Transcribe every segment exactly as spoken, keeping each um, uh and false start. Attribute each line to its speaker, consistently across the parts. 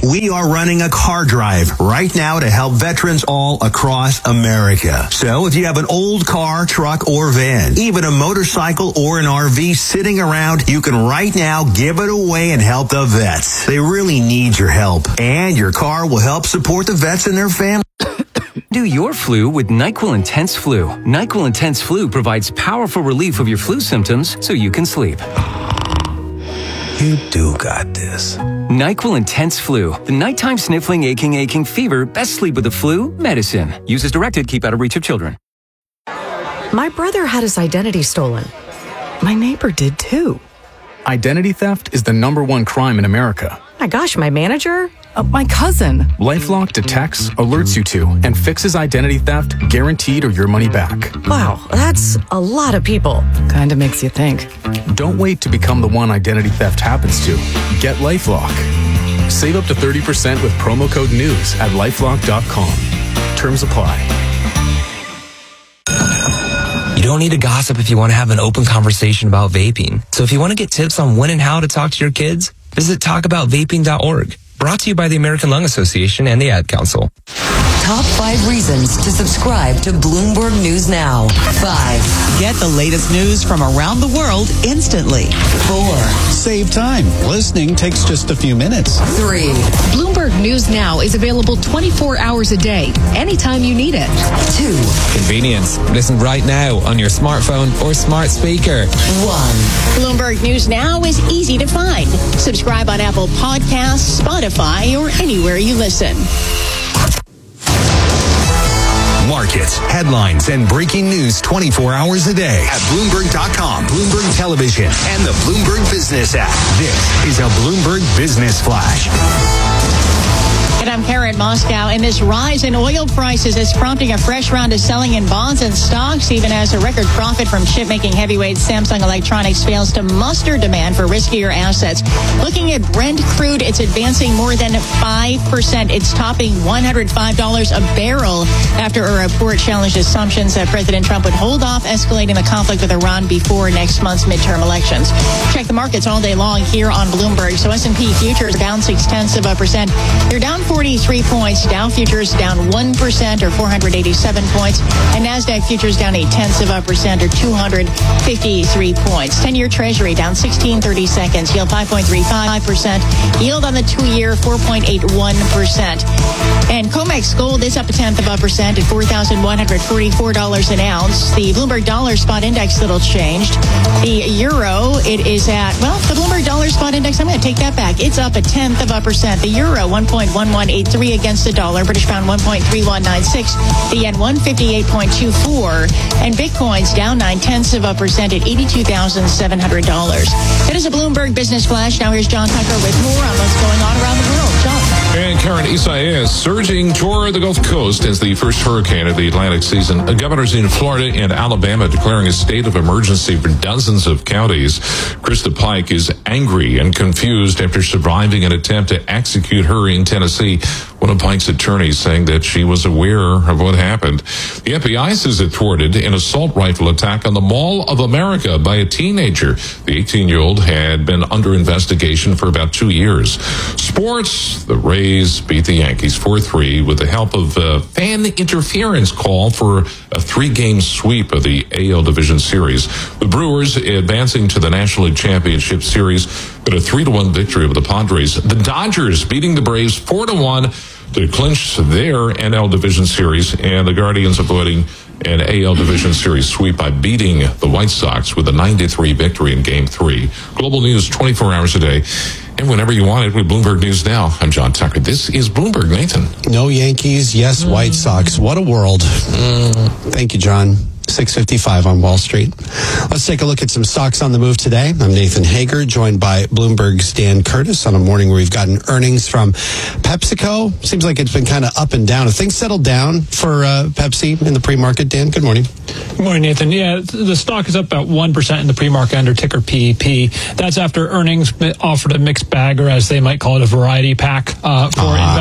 Speaker 1: we are running a car drive right now to help veterans all across America. So if you have an old car, truck, or van, even a motorcycle or an R V sitting around, you can right now give it away and help the vets. They really need your help. And your car will help support the vets and their families.
Speaker 2: Do your flu with NyQuil Intense Flu. NyQuil Intense Flu provides powerful relief of your flu symptoms so you can sleep.
Speaker 3: You do got this.
Speaker 2: NyQuil Intense Flu. The nighttime sniffling, aching, aching fever. Best sleep with the flu medicine. Use as directed. Keep out of reach of children.
Speaker 4: My brother had his identity stolen. My neighbor did too.
Speaker 5: Identity theft is the number one crime in America.
Speaker 4: My gosh, my manager? Uh, my cousin.
Speaker 5: LifeLock detects, alerts you to, and fixes identity theft, guaranteed or your money back.
Speaker 4: Wow, that's a lot of people. Kinda makes you think.
Speaker 5: Don't wait to become the one identity theft happens to. Get LifeLock. Save up to thirty percent with promo code NEWS at lifelock dot com. Terms apply.
Speaker 6: You don't need to gossip if you want to have an open conversation about vaping. So if you want to get tips on when and how to talk to your kids, visit talk about vaping dot org. Brought to you by the American Lung Association and the Ad Council.
Speaker 7: Top five reasons to subscribe to Bloomberg News Now. Five.
Speaker 8: Get the latest news from around the world instantly.
Speaker 7: Four.
Speaker 9: Save time. Listening takes just a few minutes.
Speaker 7: Three.
Speaker 10: Bloomberg News Now is available twenty-four hours a day, anytime you need it.
Speaker 7: Two.
Speaker 6: Convenience. Listen right now on your smartphone or smart speaker.
Speaker 7: One.
Speaker 10: Bloomberg News Now is easy to find. Subscribe on Apple Podcasts, Spotify, or anywhere you listen.
Speaker 1: Markets, headlines, and breaking news twenty-four hours a day at Bloomberg dot com, Bloomberg Television, and the Bloomberg Business app. This is a Bloomberg Business Flash.
Speaker 10: And I'm Karen Moscow, and this rise in oil prices is prompting a fresh round of selling in bonds and stocks, even as a record profit from chip-making heavyweight Samsung Electronics fails to muster demand for riskier assets. Looking at Brent crude, it's advancing more than five percent. It's topping one hundred five dollars a barrel after a report challenged assumptions that President Trump would hold off escalating the conflict with Iran before next month's midterm elections. Check the markets all day long here on Bloomberg. So S and P futures down six-tenths of a percent. They're down forty-three points. Dow futures down one percent or four hundred eighty-seven points. And NASDAQ futures down eight-tenths of a percent or two hundred fifty-three points. ten-year Treasury down sixteen thirty-seconds. Yield five point three five percent. Yield on the two-year four point eight one percent. And COMEX gold is up a tenth of a percent at four thousand one hundred forty-four dollars an ounce. The Bloomberg Dollar Spot Index little changed. The euro, it is at, well, the Bloomberg Dollar Spot Index, I'm going to take that back. It's up a tenth of a percent. The euro, one point one one eight three against the dollar. British pound, one point three one nine six. The yen, one fifty-eight point two four. And Bitcoin's down nine-tenths of a percent at eighty-two thousand seven hundred dollars. That is a Bloomberg Business Flash. Now here's John Tucker with more on what's going on around the world. John.
Speaker 11: And Karen, Isaias surging toward the Gulf Coast as the first hurricane of the Atlantic season. Governors in Florida and Alabama declaring a state of emergency for dozens of counties. Krista Pike is angry and confused after surviving an attempt to execute her in Tennessee. One of Pike's attorneys saying that she was aware of what happened. The F B I says it thwarted an assault rifle attack on the Mall of America by a teenager. The eighteen-year-old had been under investigation for about two years. Sports, the Rays beat the Yankees four three with the help of a fan interference call for a three-game sweep of the A L Division Series. The Brewers advancing to the National League Championship Series with a three to one victory over the Padres. The Dodgers beating the Braves four to one to clinch their N L Division Series, and the Guardians avoiding an A L Division Series sweep by beating the White Sox with a nine to three victory in Game three. Global news twenty-four hours a day, and whenever you want it with Bloomberg News Now. I'm John Tucker. This is Bloomberg. Nathan.
Speaker 9: No Yankees, yes White Sox. What a world. Mm. Thank you, John. six fifty-five on Wall Street. Let's take a look at some stocks on the move today. I'm Nathan Hager, joined by Bloomberg's Dan Curtis on a morning where we've gotten earnings from PepsiCo. Seems like it's been kind of up and down. Have things settled down for uh, Pepsi in the pre-market, Dan? Good morning.
Speaker 12: Good morning, Nathan. Yeah, the stock is up about one percent in the pre-market under ticker P E P. That's after earnings offered a mixed bag, or as they might call it, a variety pack uh, for uh-huh.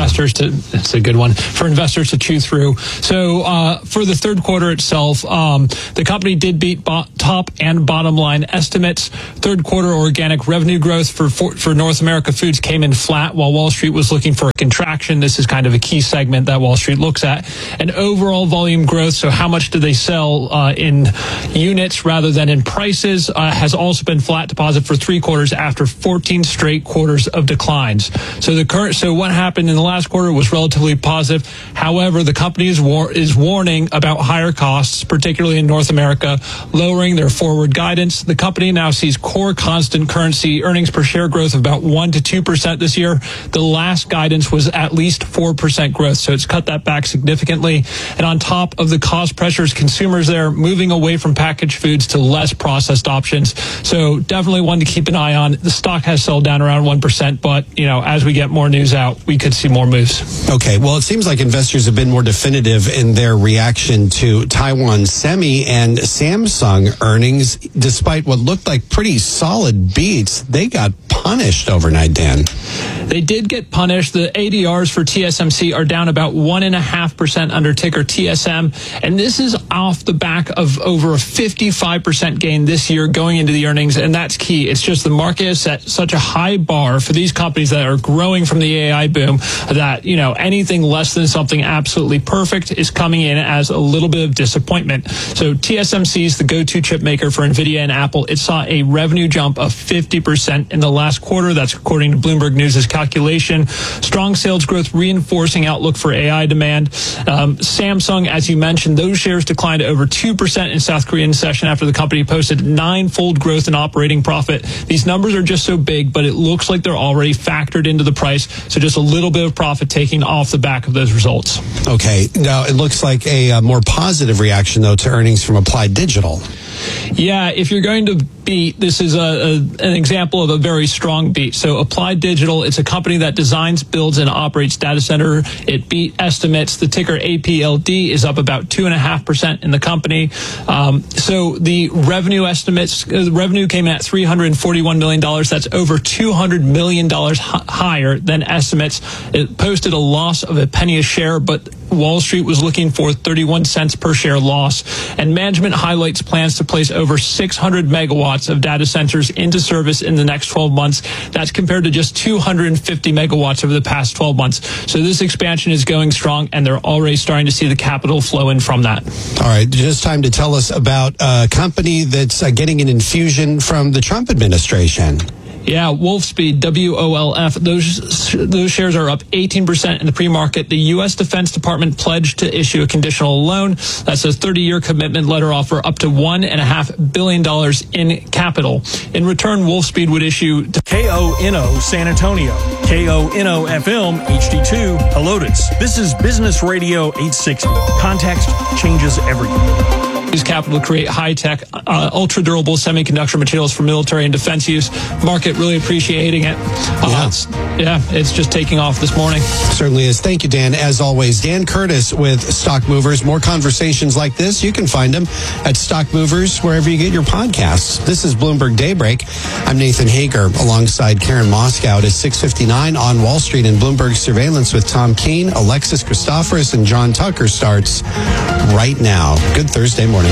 Speaker 12: investors to, it's a good one, for investors to chew through. So uh, for the third quarter itself, um, the company did beat bo- top and bottom line estimates. Third quarter organic revenue growth for, for for North America Foods came in flat, while Wall Street was looking for a contraction. This is kind of a key segment that Wall Street looks at. And overall volume growth, so how much do they sell uh, in units rather than in prices, uh, has also been flat to positive for three quarters after fourteen straight quarters of declines. So the current, so what happened in the last quarter was relatively positive. However, the company is, war, is warning about higher costs, particularly in North America, lowering their forward guidance. The company now sees core constant currency earnings per share growth of about one to two percent this year. The last guidance was at least four percent growth, so it's cut that back significantly. And on top of the cost pressures, consumers there moving away from packaged foods to less processed options. So definitely one to keep an eye on. The stock has sold down around one percent, but you know, as we get more news out, we could see more moves.
Speaker 9: Okay, well, it seems like investors have been more definitive in their reaction to Taiwan Semi and Samsung earnings. Despite what looked like pretty solid beats, they got punished overnight, Dan.
Speaker 12: They did get punished. The A D Rs for T S M C are down about one and a half percent under ticker T S M. And this is off the back of over a fifty-five percent gain this year going into the earnings. And that's key. It's just the market has set such a high bar for these companies that are growing from the A I boom that, you know, anything less than something absolutely perfect is coming in as a little bit of disappointment. So T S M C is the go-to chip maker for NVIDIA and Apple. It saw a revenue jump of fifty percent in the last quarter. That's according to Bloomberg News' calculation. Strong sales growth reinforcing outlook for A I demand. Um, Samsung, as you mentioned, those shares declined over two percent in South Korean session after the company posted nine-fold growth in operating profit. These numbers are just so big, but it looks like they're already factored into the price. So just a little bit of profit taking off the back of those results.
Speaker 9: Okay. Now, it looks like a uh, more positive reaction, though, to earnings from Applied Digital.
Speaker 12: Yeah, if you're going to beat, this is a, a, an example of a very strong beat. So Applied Digital, it's a company that designs, builds, and operates data center. It beat estimates. The ticker A P L D is up about two and a half percent in the company. Um, so the revenue estimates, uh, the revenue came in at three hundred forty-one million dollars. That's over two hundred million dollars h- higher than estimates. It posted a loss of a penny a share, but Wall Street was looking for thirty-one cents per share loss. And management highlights plans to place over six hundred megawatts of data centers into service in the next twelve months. That's compared to just two hundred fifty megawatts over the past twelve months. So this expansion is going strong, and they're already starting to see the capital flow in from that.
Speaker 9: All right, just time to tell us about a company that's uh, getting an infusion from the Trump administration.
Speaker 12: Yeah, Wolfspeed, W O L F, those those shares are up eighteen percent in the pre-market. The U S Defense Department pledged to issue a conditional loan. That's a thirty-year commitment letter offer up to one point five billion dollars in capital. In return, Wolfspeed would issue...
Speaker 13: K O N O San Antonio, K O N O F M H D two Helotes. This is Business Radio eight sixty. Context changes everything.
Speaker 12: Use capital to create high-tech, uh, ultra-durable semiconductor materials for military and defense use. Market really appreciating it. Uh, yeah. It's, yeah, it's just taking off this morning.
Speaker 9: Certainly is. Thank you, Dan. As always, Dan Curtis with Stock Movers. More conversations like this, you can find them at Stock Movers, wherever you get your podcasts. This is Bloomberg Daybreak. I'm Nathan Hager, alongside Karen Moskow at six fifty-nine on Wall Street, and Bloomberg Surveillance with Tom Keene, Alexis Christoforous, and John Tucker starts right now. Good Thursday morning.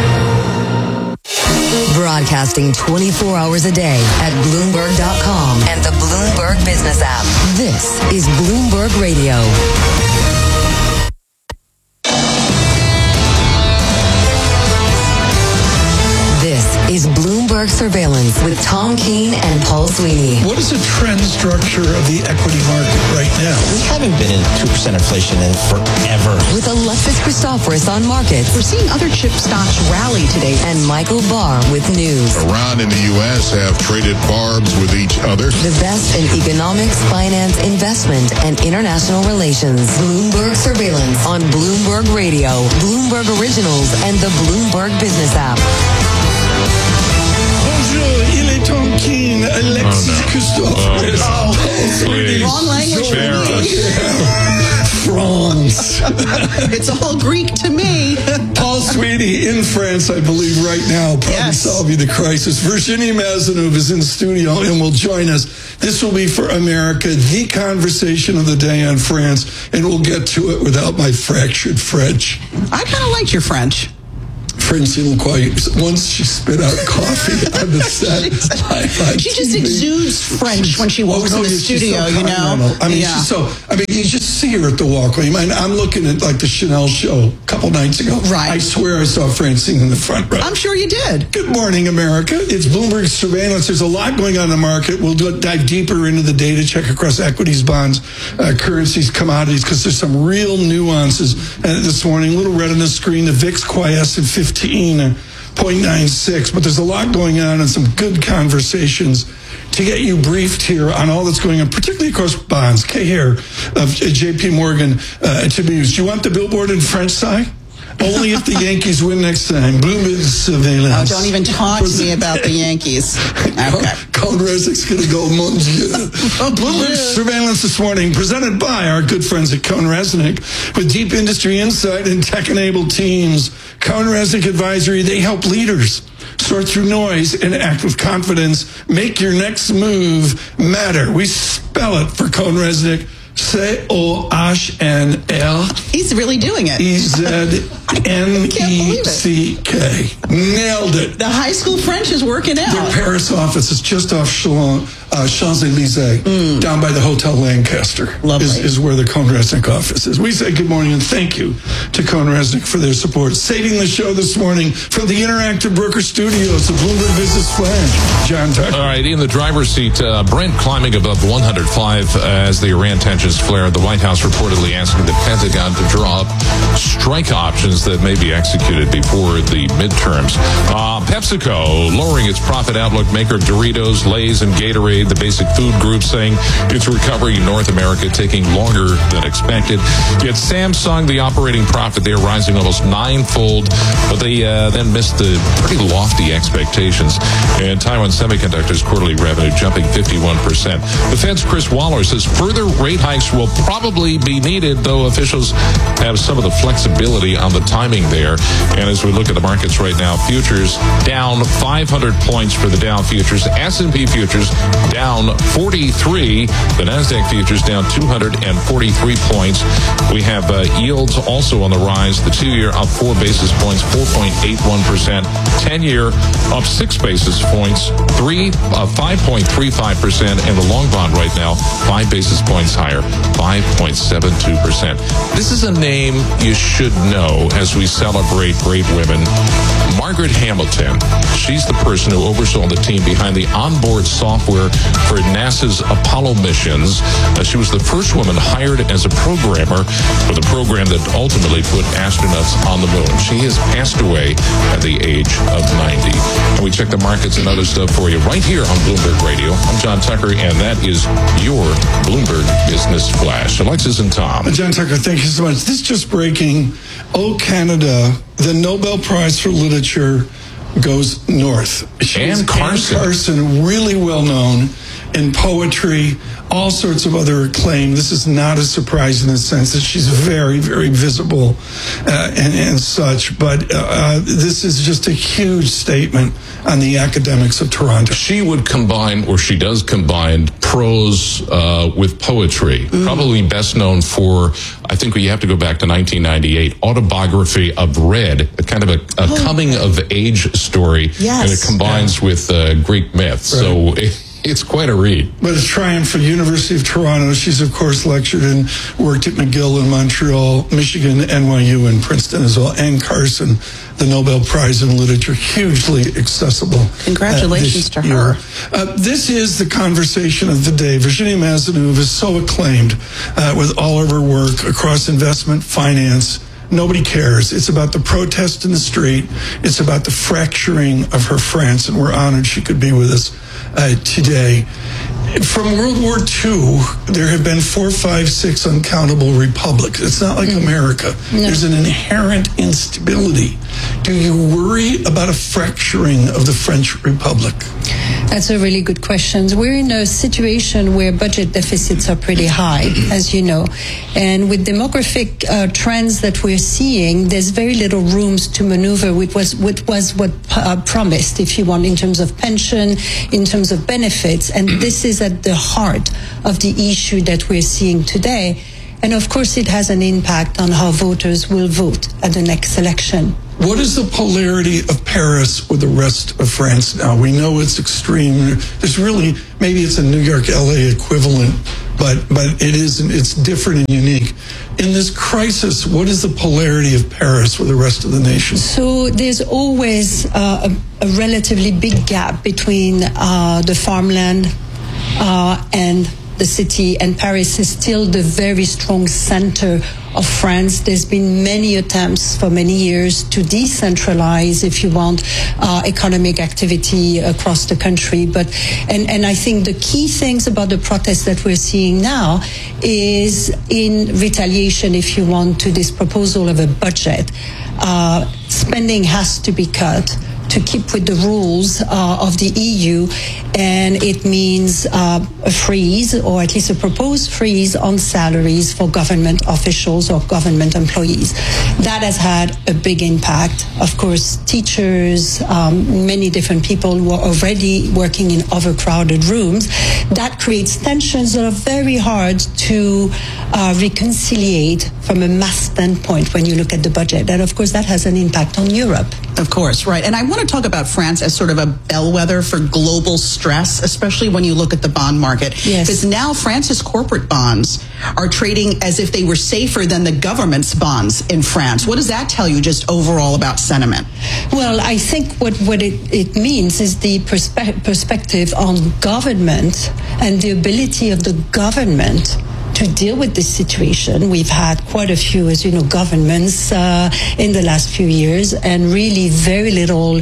Speaker 7: Broadcasting twenty-four hours a day at Bloomberg dot com and the Bloomberg Business app. This is Bloomberg Radio. This is Bloomberg Surveillance with Tom Keene and Paul Sweeney.
Speaker 14: What is the trend structure of the equity market right now?
Speaker 15: We haven't been in two percent inflation in forever.
Speaker 7: With Alexis Christoforous on markets.
Speaker 16: We're seeing other chip stocks rally today.
Speaker 7: And Michael Barr with news.
Speaker 17: Iran and the U S have traded barbs with each other.
Speaker 7: The best in economics, finance, investment, and international relations. Bloomberg Surveillance on Bloomberg Radio, Bloomberg Originals, and the Bloomberg Business app.
Speaker 14: Bonjour, il est Tom Keene, Alexis Christoforous.
Speaker 11: Oh,
Speaker 14: oh,
Speaker 11: please.
Speaker 16: Wrong language.
Speaker 14: France.
Speaker 16: It's all Greek to me.
Speaker 14: Paul sweetie, in France, I believe, right now, probably
Speaker 8: Yes.
Speaker 14: solving the crisis. Virginie Mazenouv is in the studio and will join us. This will be for America, the conversation of the day on France, and we'll get to it without my fractured French.
Speaker 8: I kind of liked your French.
Speaker 14: Francine Lacroix, once she spit out coffee on the set.
Speaker 8: She just exudes French when she walks
Speaker 14: Oh, no,
Speaker 8: in the
Speaker 14: she's so
Speaker 8: studio, you know?
Speaker 14: continental. I mean,
Speaker 8: Yeah.
Speaker 14: she's so, I mean, you just see her at the walkway. I mean, I'm looking at like the Chanel show a couple nights ago.
Speaker 8: Right.
Speaker 14: I swear I saw Francine in the front row.
Speaker 8: I'm sure you did.
Speaker 14: Good morning, America. It's Bloomberg Surveillance. There's a lot going on in the market. We'll do, dive deeper into the data, check across equities, bonds, uh, currencies, commodities, because there's some real nuances uh, this morning. A little red on the screen. The V I X quiesced at fifteen point nine six, but there's a lot going on and some good conversations to get you briefed here on all that's going on, particularly across bonds. Kay Hare of J P Morgan uh, to be used. Do you want the billboard in French, Si? Only if the Yankees win next time. Bloomberg Surveillance.
Speaker 8: Oh, don't even talk to me about the Yankees. Okay.
Speaker 14: Colin Rezzik's going to go, mon Dieu. Bloomberg Surveillance this morning, presented by our good friends at Cohn Resnick, with deep industry insight and tech-enabled teams. Cohn Resnick Advisory, they help leaders sort through noise and act with confidence. Make your next move matter. We spell it for Cohn Resnick. C O H N L.
Speaker 8: He's really doing it.
Speaker 14: E Z N E C K. Nailed it.
Speaker 8: The high school French is working out.
Speaker 14: Their Paris office is just off Chalon, uh, Champs-Élysées, mm. down by the Hotel Lancaster.
Speaker 8: Lovely.
Speaker 14: Is, is where the Cohn Resnick office is. We say good morning and thank you to Cohn Resnick for their support. Saving the show this morning from the Interactive Broker Studios, the Bloomberg Business Flash. John Tucker.
Speaker 11: All right, in the driver's seat, uh, Brent climbing above one hundred five as the Iran tensions flare. The White House reportedly asking the Pentagon to draw up strike options that may be executed before the midterms. Uh, PepsiCo lowering its profit outlook. Maker of Doritos, Lay's, and Gatorade, the basic food group, saying its recovery in North America taking longer than expected. Yet Samsung, the operating profit there rising almost ninefold, but they uh, then missed the pretty lofty expectations. And Taiwan Semiconductor's quarterly revenue jumping fifty-one percent. The Fed's Chris Waller says further rate hikes will probably be needed, though officials have some of the flexibility on the timing there. And as we look at the markets right now, futures down five hundred points for the Dow futures, S and P futures down forty-three, the NASDAQ futures down two hundred forty-three points. We have uh, yields also on the rise. The two-year up four basis points, four point eight one percent. ten-year up six basis points, three uh, five point three five percent, and the long bond right now five basis points higher, five point seven two percent. This is a name you should know as we celebrate great women. Margaret Hamilton. She's the person who oversaw the team behind the onboard software for NASA's Apollo missions. Uh, she was the first woman hired as a programmer for the program that ultimately put astronauts on the moon. She has passed away at the age of ninety. And we check the markets and other stuff for you right here on Bloomberg Radio. I'm John Tucker, and that is your Bloomberg Business Flash. Alexis and Tom.
Speaker 14: John Tucker, thank you so much. This is just breaking. Oh, Canada, the Nobel Prize for Literature goes north. She's
Speaker 11: Anne Carson.
Speaker 14: Anne Carson, really well known in poetry, all sorts of other acclaim. This is not a surprise in the sense that she's very, very visible uh, and, and such. But uh, this is just a huge statement on the academics of Toronto.
Speaker 11: She would combine, or she does combine, prose uh, with poetry. Mm. Probably best known for, I think we have to go back to nineteen ninety-eight, Autobiography of Red, a kind of a, a oh. coming-of-age story.
Speaker 8: Yes.
Speaker 11: And it combines yeah. with uh, Greek myth. Right. So it, it's quite a read.
Speaker 14: But a triumph for University of Toronto. She's, of course, lectured and worked at McGill in Montreal, Michigan, N Y U, and Princeton as well. Anne Carson, the Nobel Prize in Literature, hugely accessible.
Speaker 8: Congratulations
Speaker 14: uh,
Speaker 8: to her.
Speaker 14: Uh, this is the conversation of the day. Virginie Mazenouv is so acclaimed uh, with all of her work across investment, finance. Nobody cares. It's about the protest in the street. It's about the fracturing of her France, and we're honored she could be with us uh, today. From World War Two, there have been four, five, six uncountable republics. It's not like mm. America. No. There's an inherent instability Do you worry about a fracturing of the French Republic?
Speaker 18: That's a really good question. We're in a situation where budget deficits are pretty high, as you know. And with demographic uh, trends that we're seeing, there's very little rooms to maneuver with what was, what, was what uh, promised, if you want, in terms of pension, in terms of benefits. And this is at the heart of the issue that we're seeing today. And of course, it has an impact on how voters will vote at the next election.
Speaker 14: What is the polarity of Paris with the rest of France now? We know it's extreme. There's really, maybe it's a New York, L A equivalent, but but it isn't. It's different and unique. In this crisis, what is the polarity of Paris with the rest of the nation?
Speaker 18: So there's always uh, a, a relatively big gap between uh, the farmland uh, and the city, and Paris is still the very strong center of France. There's been many attempts for many years to decentralize, if you want, uh, economic activity across the country. But and, and I think the key things about the protests that we're seeing now is in retaliation, if you want, to this proposal of a budget. Uh, spending has to be cut to keep with the rules uh, of the E U, and it means uh, a freeze, or at least a proposed freeze on salaries for government officials or government employees. That has had a big impact. Of course, teachers, um, many different people who are already working in overcrowded rooms. That creates tensions that are very hard to uh, reconciliate from a mass standpoint when you look at the budget. And of course, that has an impact on Europe.
Speaker 16: Of course, right. And I want to talk about France as sort of a bellwether for global stress, especially when you look at the bond market.
Speaker 18: Yes.
Speaker 16: Because now France's corporate bonds are trading as if they were safer than the government's bonds in France. What does that tell you just overall about sentiment?
Speaker 18: Well, I think what, what it, it means is the perspe- perspective on government and the ability of the government to deal with this situation. We've had quite a few, as you know, governments uh, in the last few years, and really very little,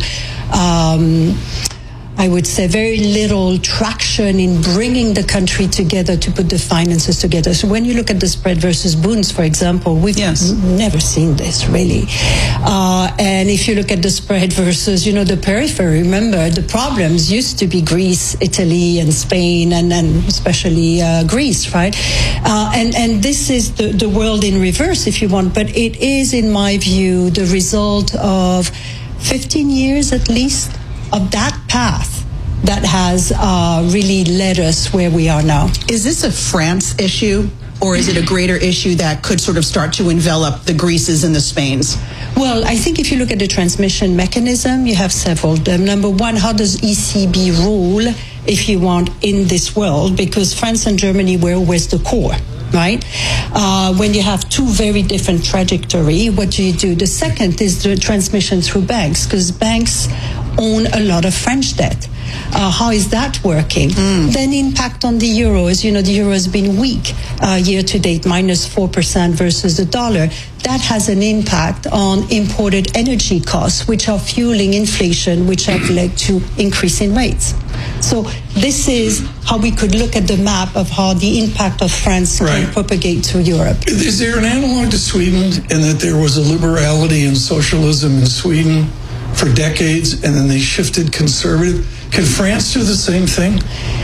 Speaker 18: um, I would say, very little traction in bringing the country together to put the finances together. So when you look at the spread versus bonds, for example, we've yes. n- never seen this, really. Uh, and if you look at the spread versus, you know, the periphery, remember, the problems used to be Greece, Italy, and Spain, and, and especially uh, Greece, right? Uh, and, and this is the, the world in reverse, if you want. But it is, in my view, the result of fifteen years at least of that path that has uh, really led us where we are now.
Speaker 16: Is this a France issue, or is it a greater issue that could sort of start to envelop the Greeces and the Spains?
Speaker 18: Well, I think if you look at the transmission mechanism, you have several of them. Number one, how does E C B rule, if you want, in this world? Because France and Germany were always the core. Right? Uh, when you have two very different trajectory, what do you do? The second is the transmission through banks, because banks own a lot of French debt. Uh, how is that working? Mm. Then impact on the euro. As you know, the euro has been weak uh, year to date, minus four percent versus the dollar. That has an impact on imported energy costs, which are fueling inflation, which have led to increase in rates. So this is how we could look at the map of how the impact of France right. can propagate through Europe.
Speaker 14: Is there an analog to Sweden in that there was a liberality and socialism in Sweden for decades, and then they shifted conservative? Can France do the same thing?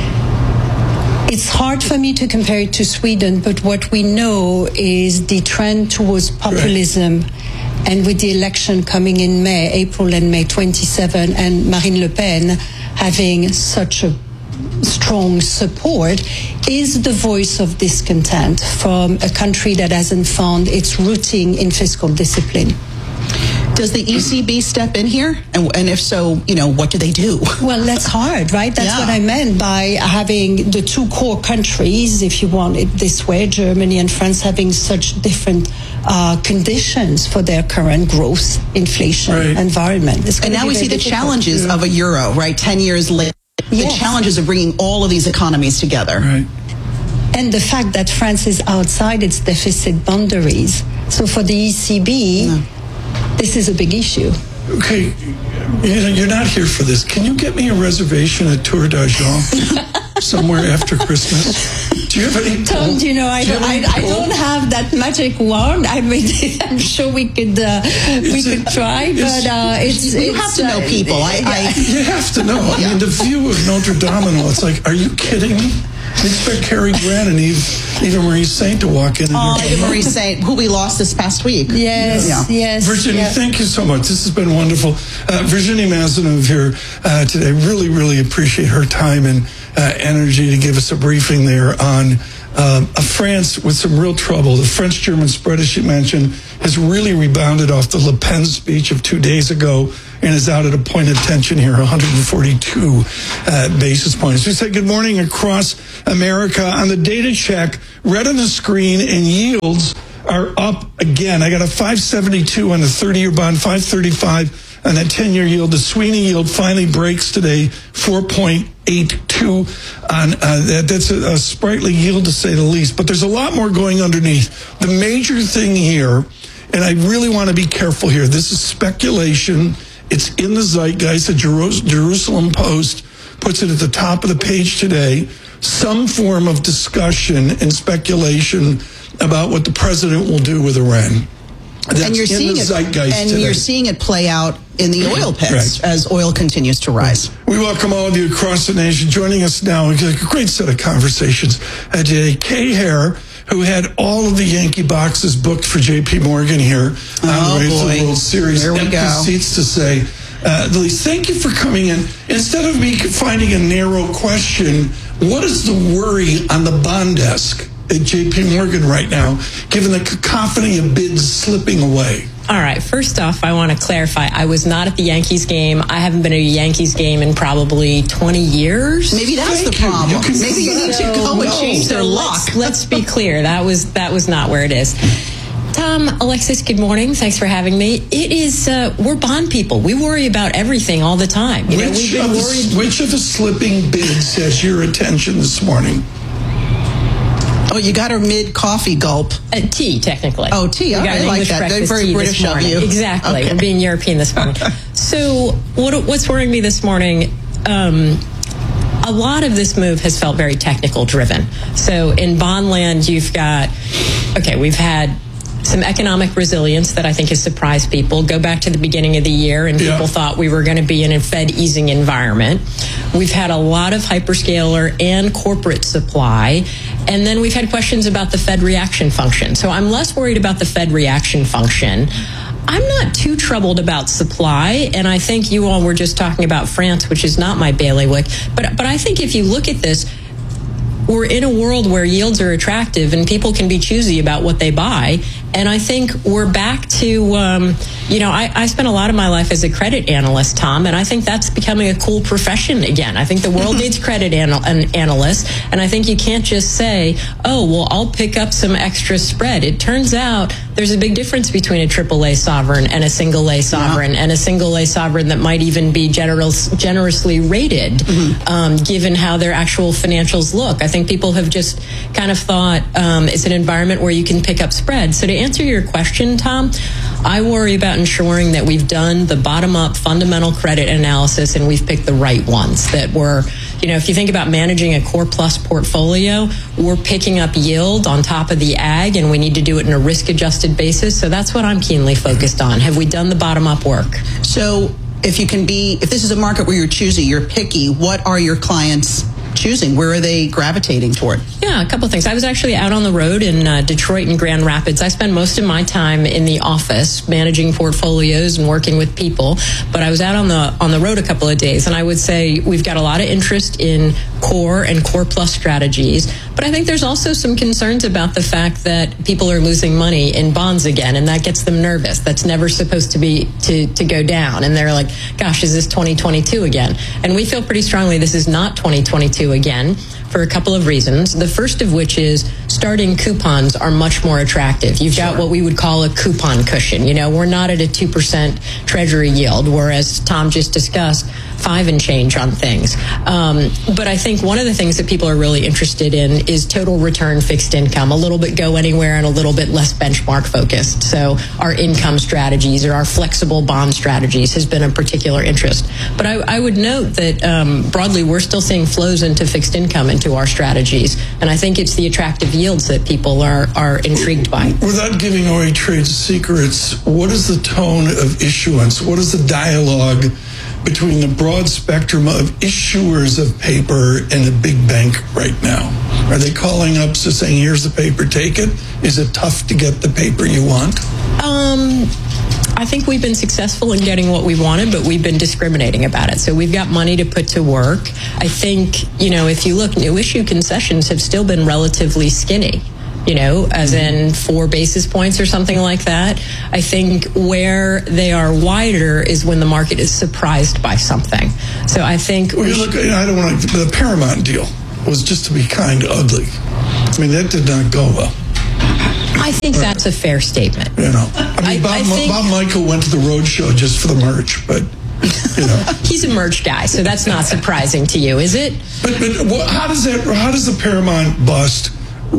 Speaker 18: It's hard for me to compare it to Sweden, but what we know is the trend towards populism. Right. And with the election coming in May, April and May twenty-seventh, and Marine Le Pen having such a strong support, is the voice of discontent from a country that hasn't found its rooting in fiscal discipline.
Speaker 16: Does the E C B step in here? And, and if so, you know, what do they do?
Speaker 18: Well, that's hard, right? That's
Speaker 16: yeah.
Speaker 18: what I meant by having the two core countries, if you want it this way, Germany and France, having such different uh, conditions for their current growth, inflation
Speaker 14: right.
Speaker 18: environment.
Speaker 16: And now we see the difficult. challenges yeah. of a euro, right? Ten years later, yes. the challenges of bringing all of these economies together.
Speaker 14: Right.
Speaker 18: And the fact that France is outside its deficit boundaries. So for the E C B, no. this is a big issue.
Speaker 14: Okay, you're not here for this. Can you get me a reservation at Tour d'Argent? somewhere after Christmas? Do you have any?
Speaker 18: Tom, do you know, I,
Speaker 14: do you
Speaker 18: don't, I, I don't have that magic wand. I mean, I'm sure we could uh, we could try, but uh, it's
Speaker 16: you
Speaker 18: it's,
Speaker 16: have to know
Speaker 18: uh,
Speaker 16: people. I, I
Speaker 14: You have to know. I mean, the view of Notre Dame and all, it's like, are you kidding me? I expect Cary Grant and Eve, Eva Marie Saint to walk in. And
Speaker 16: Oh, Eva Marie Saint, who we lost this past week.
Speaker 18: Yes,
Speaker 16: Yeah.
Speaker 18: yes.
Speaker 14: Virginie,
Speaker 18: yes.
Speaker 14: thank you so much. This has been wonderful. Uh, Virginie Mazenov here uh, today. Really, really appreciate her time and uh, energy to give us a briefing there on um, a France with some real trouble. The French-German spread, as she mentioned, has really rebounded off the Le Pen speech of two days ago and is out at a point of tension here, one hundred forty-two uh, basis points. We said good morning across America. On the data check, red on the screen, and yields are up again. I got a five seventy-two on the thirty-year bond, five thirty-five on that ten-year yield. The Sweeney yield finally breaks today, four point eight two on uh, that. That's a, a sprightly yield, to say the least. But there's a lot more going underneath. The major thing here, and I really want to be careful here, this is speculation. It's in the zeitgeist. The Jeru- Jerusalem Post puts it at the top of the page today. Some form of discussion and speculation about what the president will do with Iran. That's
Speaker 16: and you're
Speaker 14: in
Speaker 16: seeing
Speaker 14: the
Speaker 16: it,
Speaker 14: zeitgeist
Speaker 16: and
Speaker 14: today.
Speaker 16: you're seeing it play out in the oil pits
Speaker 14: Right.
Speaker 16: as oil continues to rise.
Speaker 14: We welcome all of you across the nation joining us now. We've got a great set of conversations uh, today. Kay Hare, who had all of the Yankee boxes booked for J P Morgan here
Speaker 16: Oh,
Speaker 14: on the way to
Speaker 16: boy.
Speaker 14: the World Series.
Speaker 16: There we
Speaker 14: Empty
Speaker 16: go.
Speaker 14: seats to say, uh, the least. Thank you for coming in. Instead of me finding a narrow question, what is the worry on the bond desk at J P Morgan right now, given the cacophony of bids slipping away?
Speaker 19: All right. First off, I want to clarify. I was not at the Yankees game. I haven't been at a Yankees game in probably twenty years.
Speaker 16: Maybe that's
Speaker 14: Thank
Speaker 16: the
Speaker 14: you.
Speaker 16: problem.
Speaker 14: You can-
Speaker 16: Maybe you need to
Speaker 19: So-
Speaker 16: go and
Speaker 14: no.
Speaker 16: change their
Speaker 19: So
Speaker 16: lock.
Speaker 19: let's, let's be clear. That was that was not where it is. Tom, Alexis, good morning. Thanks for having me. It is, uh, we're bond people. We worry about everything all the time. You know,
Speaker 14: Which,
Speaker 19: we've been
Speaker 14: of
Speaker 19: worried.
Speaker 14: the, which of the slipping bids has your attention this morning?
Speaker 16: Oh, you got her mid coffee gulp.
Speaker 19: Uh, tea, technically.
Speaker 16: Oh, tea.
Speaker 19: We
Speaker 16: Oh,
Speaker 19: got
Speaker 16: I
Speaker 19: an
Speaker 16: like
Speaker 19: English
Speaker 16: that.
Speaker 19: breakfast
Speaker 16: Very
Speaker 19: tea
Speaker 16: British
Speaker 19: this
Speaker 16: of
Speaker 19: morning.
Speaker 16: you.
Speaker 19: Exactly.
Speaker 16: Okay.
Speaker 19: I'm being European this morning. So, what, what's worrying me this morning? Um, a lot of this move has felt very technical driven. So, in bond land, you've got, okay, we've had some economic resilience that I think has surprised people. Go back to the beginning of the year, and
Speaker 14: Yeah.
Speaker 19: people thought we were going to be in a Fed easing environment. We've had a lot of hyperscaler and corporate supply. And then we've had questions about the Fed reaction function. So I'm less worried about the Fed reaction function. I'm not too troubled about supply. And I think you all were just talking about France, which is not my bailiwick. But, but I think if you look at this, we're in a world where yields are attractive and people can be choosy about what they buy. And I think we're back to, um, you know, I, I spent a lot of my life as a credit analyst, Tom, and I think that's becoming a cool profession again. I think the world needs credit anal- an analysts, and I think you can't just say, oh, well, I'll pick up some extra spread. It turns out there's a big difference between a triple A sovereign and a single A sovereign, yeah. and a single A sovereign that might even be generous, generously rated, mm-hmm. um, given how their actual financials look. I think people have just kind of thought um, it's an environment where you can pick up spread. So to answer your question, Tom, I worry about ensuring that we've done the bottom-up fundamental credit analysis and we've picked the right ones. That we're, you know, if you think about managing a core plus portfolio, we're picking up yield on top of the ag, and we need to do it in a risk-adjusted basis. So that's what I'm keenly focused on. Have we done the bottom-up work?
Speaker 16: So if you can be, if this is a market where you're choosy, you're picky, what are your clients choosing? Where are they gravitating toward?
Speaker 19: Yeah, a couple of things. I was actually out on the road in uh, Detroit and Grand Rapids. I spend most of my time in the office managing portfolios and working with people, but I was out on the on the road a couple of days, and I would say we've got a lot of interest in core and core plus strategies, but I think there's also some concerns about the fact that people are losing money in bonds again, and that gets them nervous. That's never supposed to be to, to go down, and they're like, gosh, is this twenty twenty-two again? And we feel pretty strongly this is not twenty twenty-two again, for a couple of reasons. The first of which is starting coupons are much more attractive. You've got what we would call a coupon cushion. You know, we're not at a two percent treasury yield, whereas Tom just discussed five and change on things. Um, but I think one of the things that people are really interested in is total return fixed income, a little bit go anywhere and a little bit less benchmark focused. So our income strategies or our flexible bond strategies has been a particular interest. But I, I would note that um, broadly, we're still seeing flows into fixed income into our strategies. And I think it's the attractive yields that people are, are intrigued by.
Speaker 14: Without giving away trade secrets, what is the tone of issuance? What is the dialogue between the broad spectrum of issuers of paper and the big bank right now? Are they calling up to saying, here's the paper, take it? Is it tough to get the paper you want?
Speaker 19: Um, I think we've been successful in getting what we wanted, but we've been discriminating about it. So we've got money to put to work. I think, you know, if you look, new issue concessions have still been relatively skinny. You know, as in four basis points or something like that. I think where they are wider is when the market is surprised by something. So I think
Speaker 14: well, look, I don't want to. The Paramount deal was, just to be kind, ugly. I mean, that did not go well.
Speaker 19: I think that's a fair statement.
Speaker 14: You know, I mean,
Speaker 19: I,
Speaker 14: Bob,
Speaker 19: I think,
Speaker 14: Bob Michael went to the road show just for the merch, but. You know.
Speaker 19: He's a merch guy, so that's not surprising to you, is it?
Speaker 14: But, but well, how does that? How does the Paramount bust?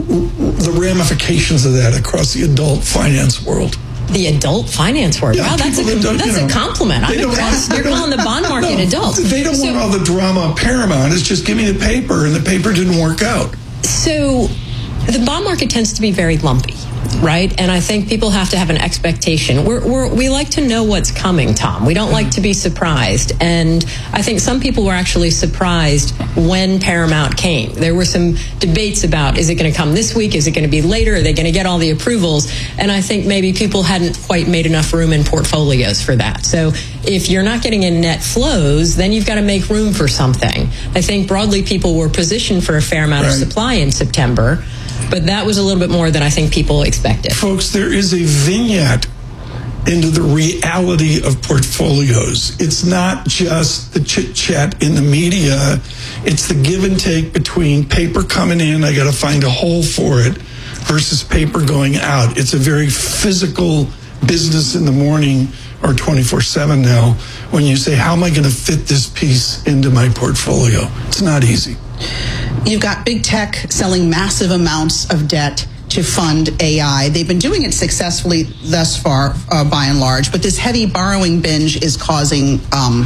Speaker 14: The ramifications of that across the adult finance world.
Speaker 19: The adult finance world? Yeah, wow, that's a
Speaker 14: that
Speaker 19: that's you know, a compliment. I'm impressed. You're calling the bond market
Speaker 14: no,
Speaker 19: adult.
Speaker 14: They don't so, want all the drama of Paramount. It's just give me the paper, and the paper didn't work out.
Speaker 19: So the bond market tends to be very lumpy, right? And I think people have to have an expectation. We're, we're, we like to know what's coming, Tom. We don't like to be surprised. And I think some people were actually surprised when Paramount came. There were some debates about, is it going to come this week? Is it going to be later? Are they going to get all the approvals? And I think maybe people hadn't quite made enough room in portfolios for that. So if you're not getting in net flows, then you've got to make room for something. I think broadly people were positioned for a fair amount right. of supply in September. But that was a little bit more than I think people expected.
Speaker 14: Folks, there is a vignette into the reality of portfolios. It's not just the chit-chat in the media. It's the give and take between paper coming in, I got to find a hole for it, versus paper going out. It's a very physical business in the morning, or twenty-four seven now, when you say, how am I going to fit this piece into my portfolio? It's not easy.
Speaker 16: You've got big tech selling massive amounts of debt to fund A I. They've been doing it successfully thus far, uh, by and large, but this heavy borrowing binge is causing um,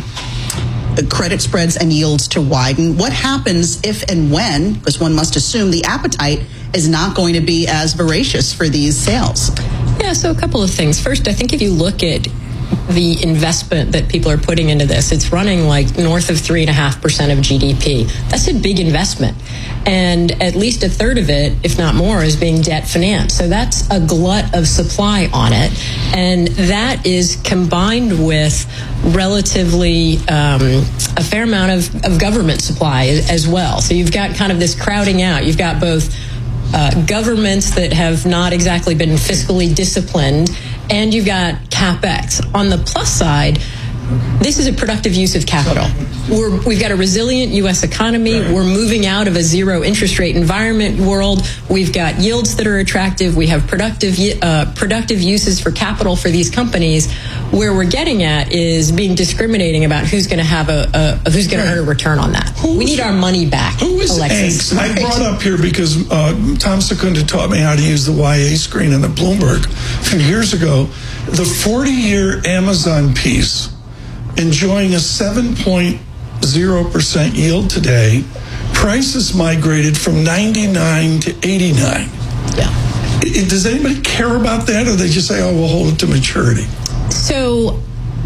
Speaker 16: credit spreads and yields to widen. What happens if and when, because one must assume the appetite is not going to be as voracious for these sales?
Speaker 19: Yeah, so a couple of things. First, I think if you look at the investment that people are putting into this, it's running like north of three and a half percent of G D P. That's a big investment. And at least a third of it, if not more, is being debt financed. So that's a glut of supply on it. And that is combined with relatively um, a fair amount of, of government supply as well. So you've got kind of this crowding out. You've got both uh, governments that have not exactly been fiscally disciplined, and you've got CapEx. On the plus side, this is a productive use of capital. We're, we've got a resilient U S economy. Right. We're moving out of a zero interest rate environment world. We've got yields that are attractive. We have productive uh, productive uses for capital for these companies. Where we're getting at is being discriminating about who's going to have a, a who's going right. to earn a return on that.
Speaker 14: Who's,
Speaker 19: we need our money back.
Speaker 14: Who is
Speaker 19: Alexis?
Speaker 14: Angst? I brought up here because uh, Tom Secunda taught me how to use the Y A screen in the Bloomberg a few years ago. The forty-year Amazon piece, enjoying a seven point zero percent yield today, prices migrated from ninety-nine to eighty-nine.
Speaker 19: Yeah.
Speaker 14: It, does anybody care about that, or they just say, oh, we'll hold it to maturity?
Speaker 19: So,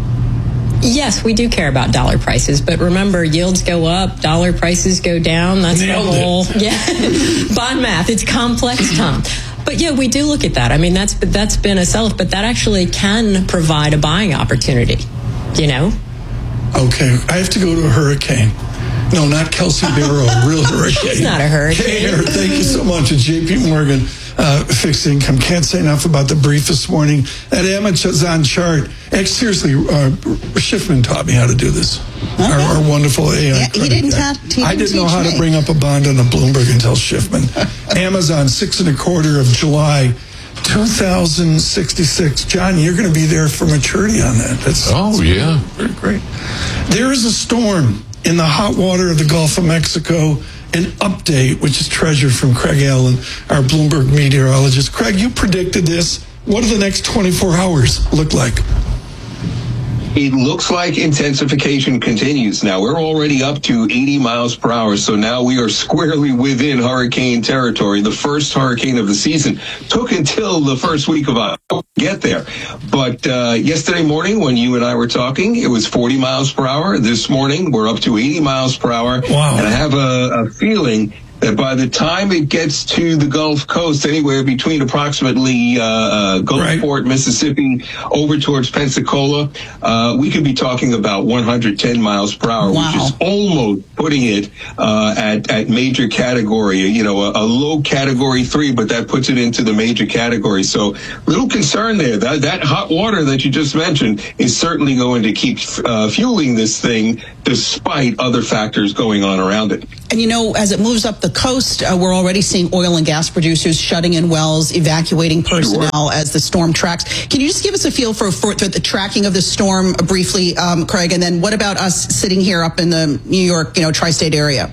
Speaker 19: yes, we do care about dollar prices, but remember, yields go up, dollar prices go down. That's
Speaker 14: Nailed
Speaker 19: the whole
Speaker 14: it.
Speaker 19: yeah bond math. It's complex, Tom. But yeah, we do look at that. I mean, that's that's been a sell-off, but that actually can provide a buying opportunity, you know?
Speaker 14: Okay, I have to go to a hurricane. No, not Kelsey Barrow, a real hurricane.
Speaker 19: It's not a hurricane.
Speaker 14: K-Air, thank you so much. It's J P Morgan, uh, fixed income. Can't say enough about the brief this morning. That Amazon chart, seriously, uh, Schiffman taught me how to do this. Okay. Our, our wonderful A I.
Speaker 16: Yeah, he didn't have, he didn't
Speaker 14: I didn't know how
Speaker 16: me.
Speaker 14: to bring up a bond on a Bloomberg until Schiffman. Amazon, six and a quarter of July. two thousand sixty-six. John, you're going to be there for maturity on that. That's,
Speaker 11: oh,
Speaker 14: that's
Speaker 11: yeah.
Speaker 14: Very great. There is a storm in the hot water of the Gulf of Mexico. An update, which is treasured from Craig Allen, our Bloomberg meteorologist. Craig, you predicted this. What do the next twenty-four hours look like?
Speaker 20: It looks like intensification continues. Now, we're already up to eighty miles per hour, so now we are squarely within hurricane territory. The first hurricane of the season took until the first week of October to get there. But uh, yesterday morning, when you and I were talking, it was forty miles per hour. This morning, we're up to eighty miles per hour.
Speaker 14: Wow.
Speaker 20: And I have a, a feeling that by the time it gets to the Gulf Coast, anywhere between approximately uh, uh, Gulfport, right. Mississippi, over towards Pensacola, uh, we could be talking about one hundred ten miles per hour,
Speaker 16: wow.
Speaker 20: which is almost putting it uh, at, at major category, you know, a, a low category three, but that puts it into the major category. So little concern there. That, that hot water that you just mentioned is certainly going to keep uh, fueling this thing despite other factors going on around it.
Speaker 16: And, you know, as it moves up the coast, uh, we're already seeing oil and gas producers shutting in wells, evacuating personnel sure. as the storm tracks. Can you just give us a feel for, for the tracking of the storm briefly, um, Craig? And then what about us sitting here up in the New York, you know, tri-state area?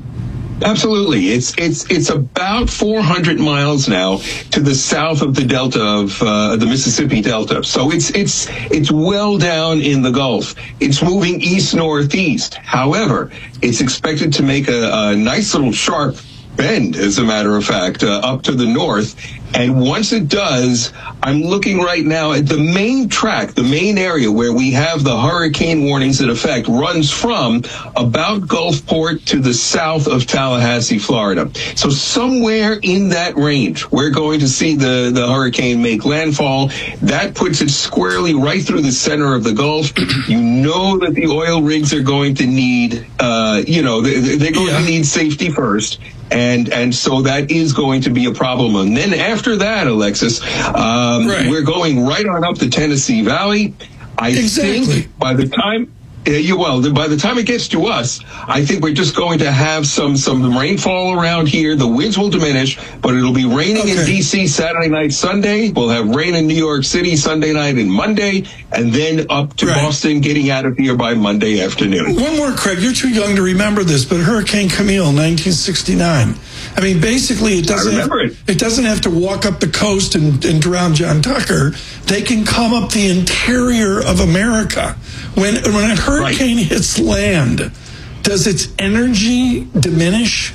Speaker 20: Absolutely. It's it's it's about four hundred miles now to the south of the delta of uh, the Mississippi Delta. So it's it's it's well down in the Gulf. It's moving east-northeast. However, it's expected to make a, a nice little sharp bend, as a matter of fact, uh, up to the north. And once it does, I'm looking right now at the main track, the main area where we have the hurricane warnings in effect, runs from about Gulfport to the south of Tallahassee, Florida. So somewhere in that range, we're going to see the, the hurricane make landfall. That puts it squarely right through the center of the Gulf. You know that the oil rigs are going to need, uh, you know, they, they're going yeah. to need safety first. And and so that is going to be a problem. And then after that, Alexis, um, right. we're going right on up the Tennessee Valley. I
Speaker 14: exactly.
Speaker 20: think by the time... Uh, you, well, by the time it gets to us, I think we're just going to have some some rainfall around here. The winds will diminish, but it'll be raining okay. in D C Saturday night, Sunday. We'll have rain in New York City Sunday night and Monday, and then up to right. Boston, getting out of here by Monday afternoon.
Speaker 14: One more, Craig. You're too young to remember this, but Hurricane Camille, nineteen sixty-nine. I mean, basically, it doesn't have, it. it doesn't have to walk up the coast and, and drown John Tucker. They can come up the interior of America. When when a hurricane right. hits land, does its energy diminish?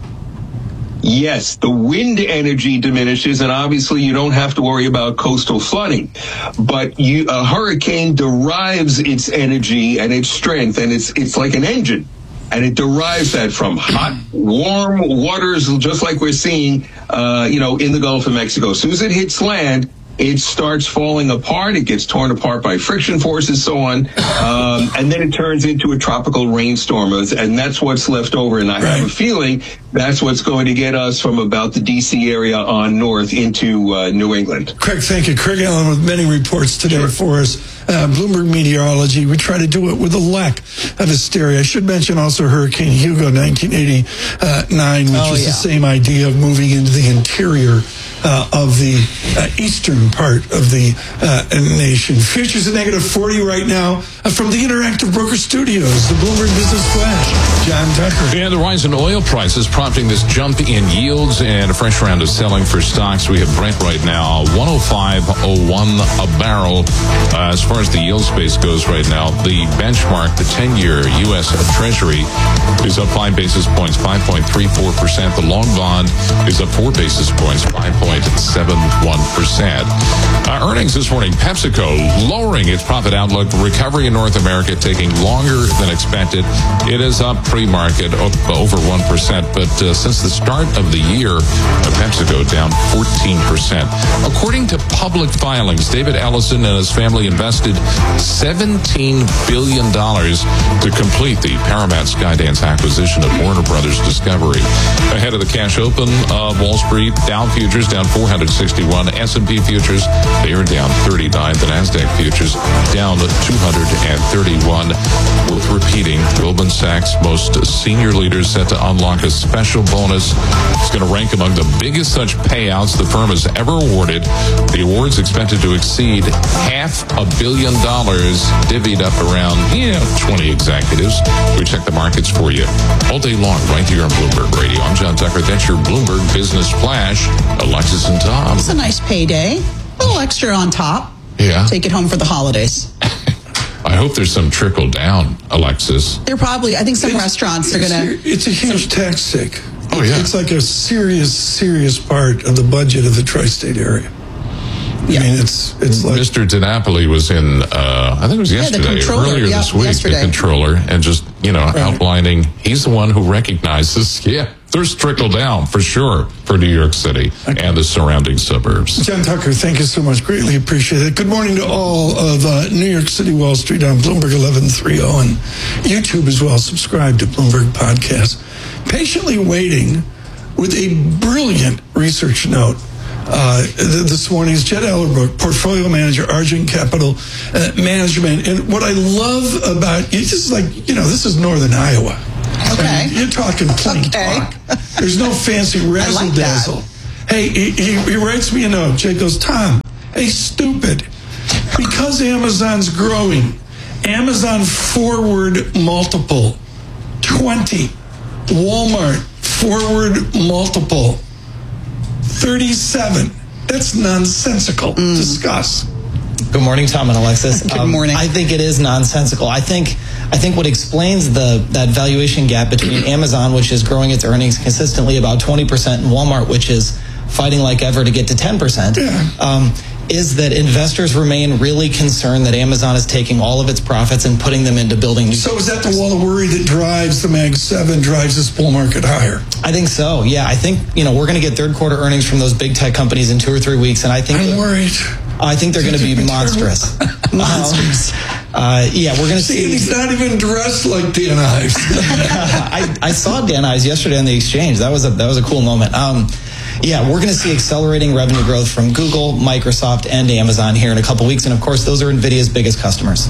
Speaker 20: Yes, the wind energy diminishes, and obviously you don't have to worry about coastal flooding. But you, a hurricane derives its energy and its strength, and it's it's like an engine. And it derives that from hot, warm waters, just like we're seeing, uh, you know, in the Gulf of Mexico. As soon as it hits land, it starts falling apart. It gets torn apart by friction forces, so on. Um, and then it turns into a tropical rainstorm. And that's what's left over. And I right. have a feeling that's what's going to get us from about the D C area on north into uh, New England.
Speaker 14: Craig, thank you. Craig Allen with many reports today sure. for us. Uh, Bloomberg Meteorology. We try to do it with a lack of hysteria. I should mention also Hurricane Hugo, nineteen eighty-nine, which
Speaker 16: oh,
Speaker 14: was
Speaker 16: yeah.
Speaker 14: the same idea of moving into the interior uh, of the uh, eastern part of the uh, nation. Futures at negative forty right now uh, from the Interactive Broker Studios, the Bloomberg Business Flash. John Tucker.
Speaker 11: And the rise in oil prices prompting this jump in yields and a fresh round of selling for stocks. We have Brent right now, one oh five oh one a barrel. Uh, as far as the yield space goes right now, the benchmark, the ten-year U S Treasury, is up five basis points, five point three four percent. The long bond is up four basis points, five point seven one percent. Uh, earnings this morning, PepsiCo lowering its profit outlook. Recovery in North America taking longer than expected. It is up pre-market up over one percent, but uh, since the start of the year, uh, PepsiCo down fourteen percent. According to public filings, David Ellison and his family invested seventeen billion dollars to complete the Paramount Skydance acquisition of Warner Brothers Discovery. Ahead of the cash open of Wall Street, Dow futures down four hundred sixty-one, S and P futures They are down thirty-nine. The NASDAQ futures down two hundred thirty-one. Worth repeating, Goldman Sachs' most senior leaders set to unlock a special bonus. It's going to rank among the biggest such payouts the firm has ever awarded. The award's expected to exceed half a billion dollars, divvied up around, you know, twenty executives. We check the markets for you all day long right here on Bloomberg Radio. I'm John Tucker. That's your Bloomberg Business Flash. Alexis and Tom.
Speaker 16: It's a nice payday. A little extra on top.
Speaker 11: Yeah.
Speaker 16: Take it home for the holidays.
Speaker 11: I hope there's some trickle down, Alexis.
Speaker 16: They're probably, I think some
Speaker 14: it's,
Speaker 16: restaurants are
Speaker 14: it's
Speaker 16: going
Speaker 14: to. It's a huge tax stick.
Speaker 11: Oh, yeah.
Speaker 14: It's like a serious, serious part of the budget of the tri-state area. I mean, it's it's like
Speaker 11: Mister DiNapoli was in, uh, I think it was yesterday,
Speaker 16: yeah,
Speaker 11: earlier
Speaker 16: yeah,
Speaker 11: this week,
Speaker 16: yesterday.
Speaker 11: the controller, and just, you know, right. outlining, he's the one who recognizes, yeah, there's trickle down for sure for New York City okay. and the surrounding suburbs.
Speaker 14: John Tucker, thank you so much. Greatly appreciate it. Good morning to all of uh, New York City Wall Street on Bloomberg eleven thirty and YouTube as well. Subscribe to Bloomberg Podcast. Patiently waiting with a brilliant research note. Uh, this morning is Jed Ellerbrook, portfolio manager, Argent Capital uh, Management. And what I love about this is like, you know, this is Northern Iowa.
Speaker 16: Okay.
Speaker 14: I mean, you're talking plain
Speaker 16: okay.
Speaker 14: talk. There's no fancy razzle
Speaker 16: like
Speaker 14: dazzle. Hey, he, he, he writes me a note. Jed goes, Tom, hey, stupid. Because Amazon's growing, Amazon forward multiple twenty. Walmart forward multiple thirty-seven. That's nonsensical. Mm. Discuss.
Speaker 15: Good morning, Tom and Alexis.
Speaker 16: Good morning.
Speaker 15: Um, I think it is nonsensical. I think I think what explains the that valuation gap between Amazon, which is growing its earnings consistently about twenty percent, and Walmart, which is fighting like ever to get to ten percent,
Speaker 14: yeah.
Speaker 15: um, is that investors remain really concerned that Amazon is taking all of its profits and putting them into building new.
Speaker 14: So is that the wall of worry that drives the Mag seven, drives this bull market higher?
Speaker 15: I think so. Yeah, I think, you know, we're going to get third quarter earnings from those big tech companies in two or three weeks, and I think
Speaker 14: I'm worried.
Speaker 15: I think they're going to be monstrous.
Speaker 16: monstrous.
Speaker 15: Um, uh, yeah, we're going to see.
Speaker 14: He's not even dressed like Dan Ives.
Speaker 15: I, I saw Dan Ives yesterday on the exchange. That was a that was a cool moment. Um, Yeah, we're going to see accelerating revenue growth from Google, Microsoft, and Amazon here in a couple weeks. And, of course, those are NVIDIA's biggest customers.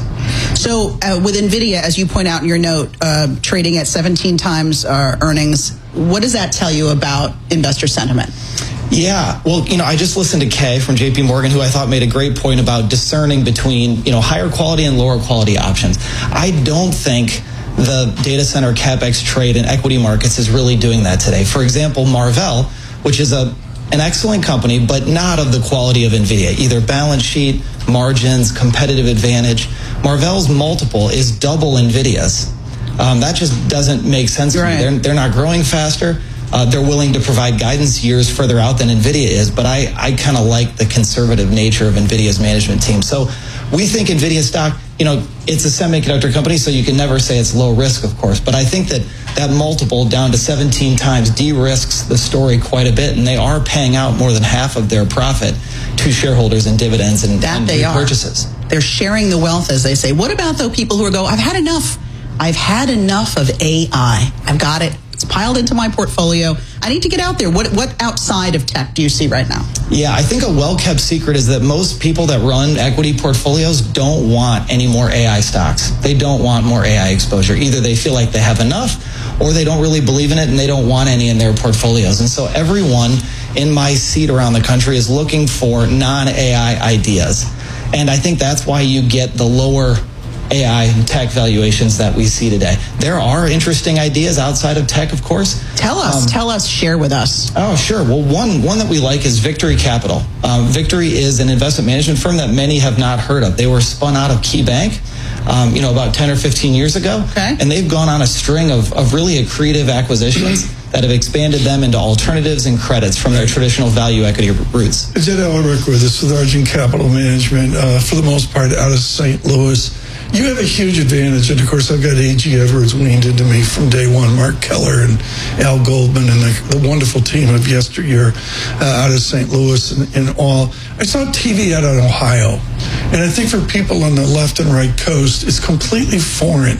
Speaker 16: So uh, with NVIDIA, as you point out in your note, uh, trading at seventeen times uh, earnings, what does that tell you about investor sentiment?
Speaker 15: Yeah, well, you know, I just listened to Kay from J P Morgan, who I thought made a great point about discerning between, you know, higher quality and lower quality options. I don't think the data center CapEx trade in equity markets is really doing that today. For example, Marvell, which is a an excellent company, but not of the quality of NVIDIA, either balance sheet, margins, competitive advantage. Marvell's multiple is double NVIDIA's. Um, that just doesn't make sense to
Speaker 16: right.
Speaker 15: me. They're, they're not growing faster. Uh, they're willing to provide guidance years further out than NVIDIA is, but I, I kind of like the conservative nature of NVIDIA's management team. So we think NVIDIA stock, you know, it's a semiconductor company, so you can never say it's low risk, of course, but I think that that multiple down to seventeen times de-risks the story quite a bit, and they are paying out more than half of their profit to shareholders in dividends and,
Speaker 16: that
Speaker 15: and
Speaker 16: they
Speaker 15: repurchases.
Speaker 16: Are. They're sharing the wealth, as they say. What about, though, people who are go, I've had enough. I've had enough of A I. I've got it. It's piled into my portfolio. I need to get out there. What what outside of tech do you see right now?
Speaker 15: Yeah, I think a well-kept secret is that most people that run equity portfolios don't want any more A I stocks. They don't want more A I exposure. Either they feel like they have enough, or they don't really believe in it and they don't want any in their portfolios. And so everyone in my seat around the country is looking for non-A I ideas. And I think that's why you get the lower A I and tech valuations that we see today. There are interesting ideas outside of tech, of course.
Speaker 16: Tell us, um, tell us, share with us.
Speaker 15: Oh, sure. Well, one one that we like is Victory Capital. Um, Victory is an investment management firm that many have not heard of. They were spun out of KeyBank, um, you know, about ten or fifteen years ago.
Speaker 16: Okay.
Speaker 15: And they've gone on a string of, of really accretive acquisitions that have expanded them into alternatives and credits from their traditional value equity roots.
Speaker 14: Jed Ellerbrook with us with Argent Capital Management, uh, for the most part out of Saint Louis. You have a huge advantage, and of course I've got A G Edwards weaned into me from day one, Mark Keller and Al Goldman and the, the wonderful team of yesteryear uh, out of Saint Louis and, and all. I saw T V out of Ohio, and I think for people on the left and right coast, it's completely foreign.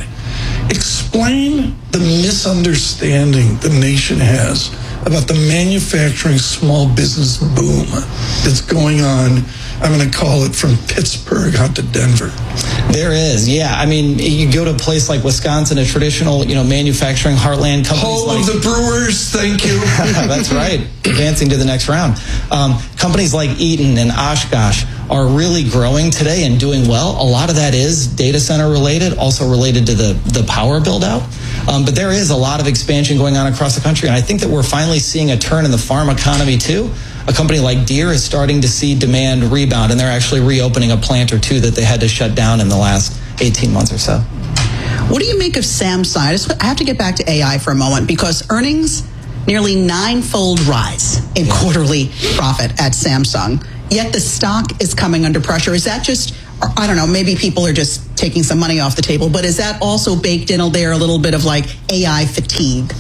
Speaker 14: Explain the misunderstanding the nation has about the manufacturing small business boom that's going on I'm going to call it from Pittsburgh out to Denver.
Speaker 15: There is, yeah. I mean, you go to a place like Wisconsin, a traditional, you know, manufacturing heartland. Companies
Speaker 14: Home
Speaker 15: like,
Speaker 14: of the Brewers, thank you.
Speaker 15: That's right, advancing to the next round. Um, companies like Eaton and Oshkosh are really growing today and doing well. A lot of that is data center related, also related to the, the power build out. Um, but there is a lot of expansion going on across the country, and I think that we're finally seeing a turn in the farm economy too. A company like Deere is starting to see demand rebound, and they're actually reopening a plant or two that they had to shut down in the last eighteen months or so.
Speaker 16: What do you make of Samsung? I, just, I have to get back to A I for a moment because earnings nearly ninefold rise in yeah. quarterly profit at Samsung, yet the stock is coming under pressure. Is that just, I don't know, maybe people are just taking some money off the table, but is that also baked in there a little bit of like A I fatigue?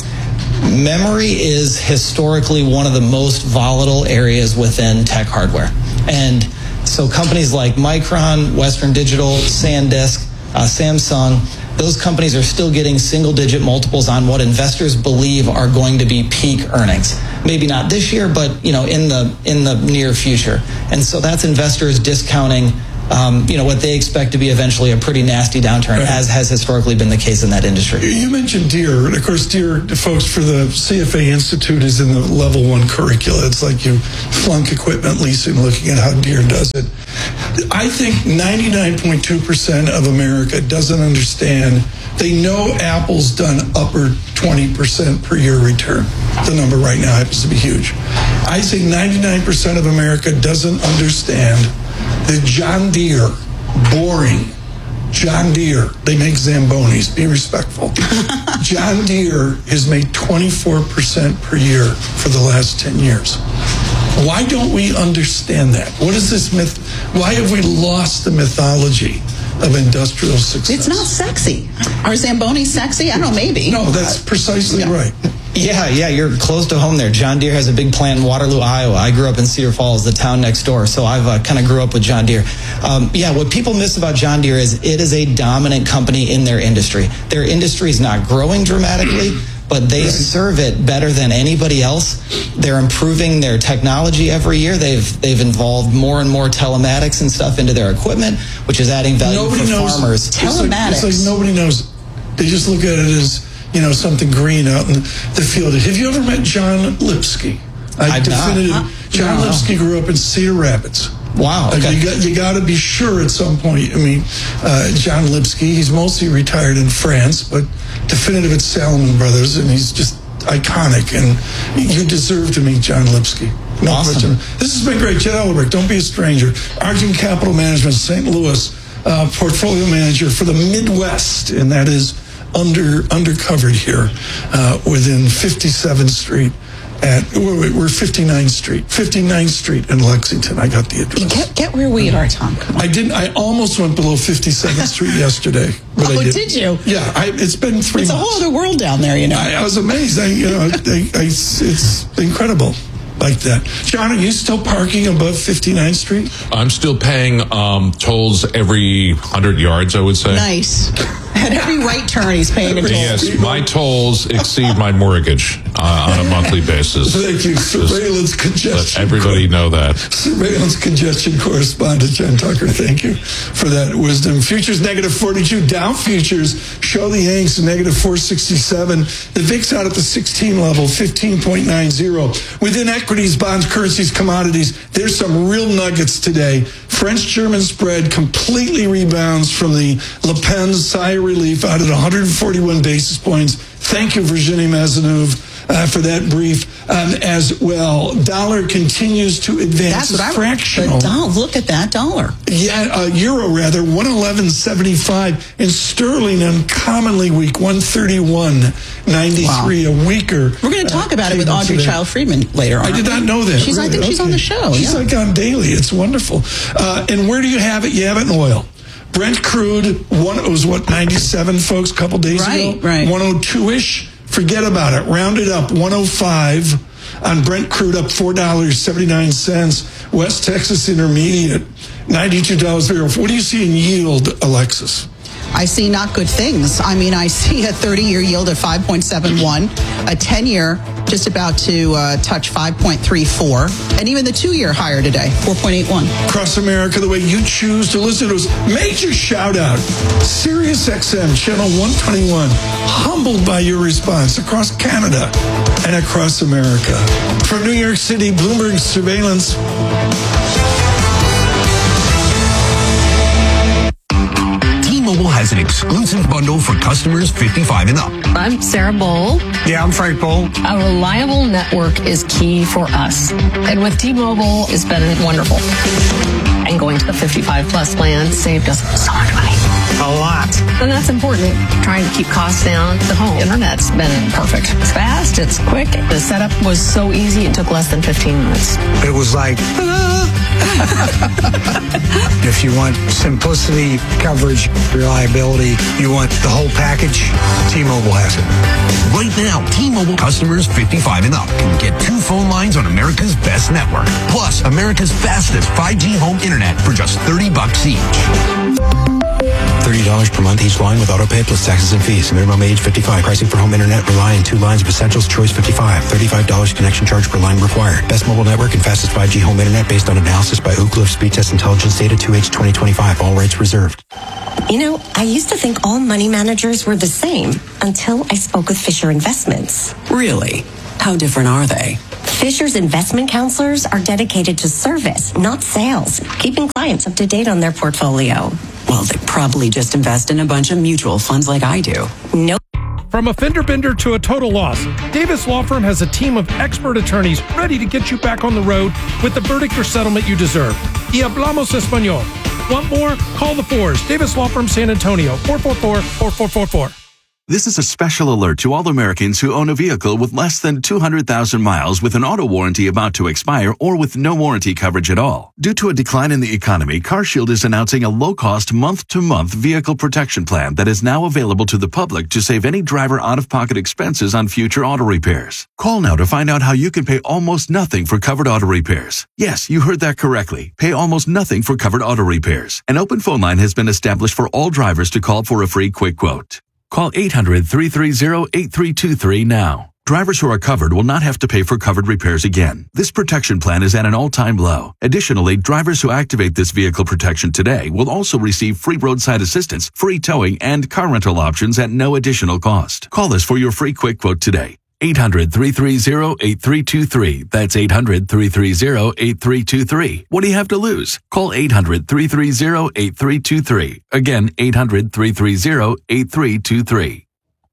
Speaker 15: Memory is historically one of the most volatile areas within tech hardware. And so companies like Micron, Western Digital, SanDisk, uh, Samsung, those companies are still getting single-digit multiples on what investors believe are going to be peak earnings. Maybe not this year, but you know, in the in the near future. And so that's investors discounting Um, you know, what they expect to be eventually a pretty nasty downturn, right, as has historically been the case in that industry.
Speaker 14: You mentioned Deere, and of course, Deere, folks, for the C F A Institute is in the level one curricula. It's like you flunk equipment leasing, looking at how Deere does it. I think ninety-nine point two percent of America doesn't understand. They know Apple's done upper twenty percent per year return. The number right now happens to be huge. I think ninety-nine percent of America doesn't understand the John Deere, boring, John Deere, they make Zambonis, be respectful. John Deere has made twenty-four percent per year for the last ten years. Why don't we understand that? What is this myth? Why have we lost the mythology of industrial success?
Speaker 16: It's not sexy. Are Zambonis sexy? I don't know, maybe.
Speaker 14: No, that's precisely yeah. right.
Speaker 15: Yeah, yeah, you're close to home there. John Deere has a big plant in Waterloo, Iowa. I grew up in Cedar Falls, the town next door, so I've uh, kind of grew up with John Deere. Um, yeah, what people miss about John Deere is it is a dominant company in their industry. Their industry is not growing dramatically, but they serve it better than anybody else. They're improving their technology every year. They've they've involved more and more telematics and stuff into their equipment, which is adding value
Speaker 14: nobody
Speaker 15: for
Speaker 14: knows,
Speaker 15: farmers.
Speaker 14: It's
Speaker 16: Telematics.
Speaker 14: Like, it's like nobody knows. They just look at it as, you know, something green out in the field. Have you ever met John Lipsky? I
Speaker 15: I've
Speaker 14: definitive.
Speaker 15: not.
Speaker 14: John
Speaker 15: no.
Speaker 14: Lipsky grew up in Cedar Rapids.
Speaker 15: Wow.
Speaker 14: Like
Speaker 15: Okay.
Speaker 14: you got you got to be sure at some point. I mean, uh, John Lipsky. He's mostly retired in France, but definitive at Salomon Brothers, and he's just iconic. And you deserve to meet John Lipsky. No
Speaker 15: awesome.
Speaker 14: question. This has been great. Jed Ellenberg, don't be a stranger. Arjun Capital Management, Saint Louis, uh, portfolio manager for the Midwest, and that is under undercovered here uh, within fifty-seventh Street. At we're, we're fifty-ninth Street, fifty-ninth Street in Lexington. I got the address.
Speaker 16: Get, get where we are, Tom. Come on.
Speaker 14: I didn't. I almost went below fifty-seventh Street yesterday. But
Speaker 16: oh,
Speaker 14: I didn't.
Speaker 16: did you?
Speaker 14: Yeah, I, it's been three.
Speaker 16: It's
Speaker 14: months.
Speaker 16: a whole other world down there, you know.
Speaker 14: I, I was amazed. I, you know, I, I, it's incredible. Like that. John, are you still parking above fifty-ninth Street?
Speaker 11: I'm still paying um, tolls every one hundred yards, I would say.
Speaker 16: Nice. At every right turn, he's paying a toll.
Speaker 11: Yes, my tolls exceed my mortgage uh, on a monthly basis.
Speaker 14: Thank you. Surveillance congestion.
Speaker 11: Let everybody know that.
Speaker 14: Surveillance congestion correspondent John Tucker, thank you for that wisdom. Futures negative forty-two. Dow futures show the Yanks negative four sixty-seven. The V I X out at the sixteen level, fifteen point nine zero. Within equities, bonds, currencies, commodities, there's some real nuggets today. French-German spread completely rebounds from the Le Pen sigh of relief out at one hundred forty-one basis points. Thank you, Virginie Mazenouve, uh, for that brief um, as well. Dollar continues to advance.
Speaker 16: That's what I
Speaker 14: fractional.
Speaker 16: The dollar, look at that dollar.
Speaker 14: Yeah, uh, euro rather, one eleven seventy-five, and sterling uncommonly weak, one thirty-one ninety-three, wow. A weaker.
Speaker 16: We're going to talk
Speaker 14: uh,
Speaker 16: about it with Audrey Child-Friedman later on.
Speaker 14: I did not know that.
Speaker 16: She's,
Speaker 14: really?
Speaker 16: I think
Speaker 14: okay.
Speaker 16: she's on the show.
Speaker 14: She's
Speaker 16: yeah.
Speaker 14: like on daily. It's wonderful. Uh, and where do you have it? You have it in oil. Brent crude, one, it was what, ninety-seven, folks, a couple days
Speaker 16: right,
Speaker 14: ago?
Speaker 16: Right,
Speaker 14: one oh two-ish. Forget about it. Round it up, one oh five. On Brent crude up four dollars and seventy-nine cents. West Texas Intermediate, ninety-two dollars a barrel. What do you see in yield, Alexis?
Speaker 16: I see not good things. I mean, I see a thirty-year yield at five point seven one, a ten-year just about to uh, touch five point three four. And even the two-year higher today, four point eight one.
Speaker 14: Across America, the way you choose to listen to us. Major shout out. Sirius X M, channel one twenty-one. Humbled by your response across Canada and across America. From New York City, Bloomberg Surveillance.
Speaker 1: T-Mobile has an exclusive bundle for customers fifty-five and up.
Speaker 21: I'm Sarah Bowl.
Speaker 1: Yeah, I'm Frank Bowl.
Speaker 21: A reliable network is key for us. And with T-Mobile, it's been wonderful. And going to the fifty-five plus plan saved us so much money.
Speaker 1: A lot.
Speaker 21: And that's important. Trying to keep costs down. The home internet's been perfect. It's fast. It's quick. The setup was so easy. It took less than fifteen minutes.
Speaker 1: It was like, if you want simplicity, coverage, reliability, you want the whole package, T-Mobile has it. Right now, T-Mobile customers fifty-five and up can get two phone lines on America's best network, plus America's fastest five G home internet for just thirty bucks each.
Speaker 3: thirty dollars per month each line with autopay plus taxes and fees. Minimum age fifty-five. Pricing for home internet rely on two lines of essentials. Choice fifty-five. thirty-five dollars connection charge per line required. Best mobile network and fastest five G home internet based on analysis by Ookla of Speed Test Intelligence data two H twenty twenty-five. All rights reserved.
Speaker 22: You know, I used to think all money managers were the same until I spoke with Fisher Investments.
Speaker 23: Really? How different are they?
Speaker 22: Fisher's investment counselors are dedicated to service, not sales, keeping clients up to date on their portfolio.
Speaker 23: Well, they probably just invest in a bunch of mutual funds like I do.
Speaker 22: Nope.
Speaker 24: From a fender bender to a total loss, Davis Law Firm has a team of expert attorneys ready to get you back on the road with the verdict or settlement you deserve. Y hablamos español. Want more? Call the fours. Davis Law Firm San Antonio, four four four, four four four four.
Speaker 25: This is a special alert to all Americans who own a vehicle with less than two hundred thousand miles with an auto warranty about to expire or with no warranty coverage at all. Due to a decline in the economy, CarShield is announcing a low-cost month-to-month vehicle protection plan that is now available to the public to save any driver out-of-pocket expenses on future auto repairs. Call now to find out how you can pay almost nothing for covered auto repairs. Yes, you heard that correctly. Pay almost nothing for covered auto repairs. An open phone line has been established for all drivers to call for a free quick quote. Call eight hundred, three three zero, eight three two three now. Drivers who are covered will not have to pay for covered repairs again. This protection plan is at an all-time low. Additionally, drivers who activate this vehicle protection today will also receive free roadside assistance, free towing, and car rental options at no additional cost. Call us for your free quick quote today. eight hundred, three three zero, eight three two three. That's eight hundred, three three zero, eight three two three. What do you have to lose? Call eight hundred, three three zero, eight three two three. Again, eight hundred, three three zero, eight three two three.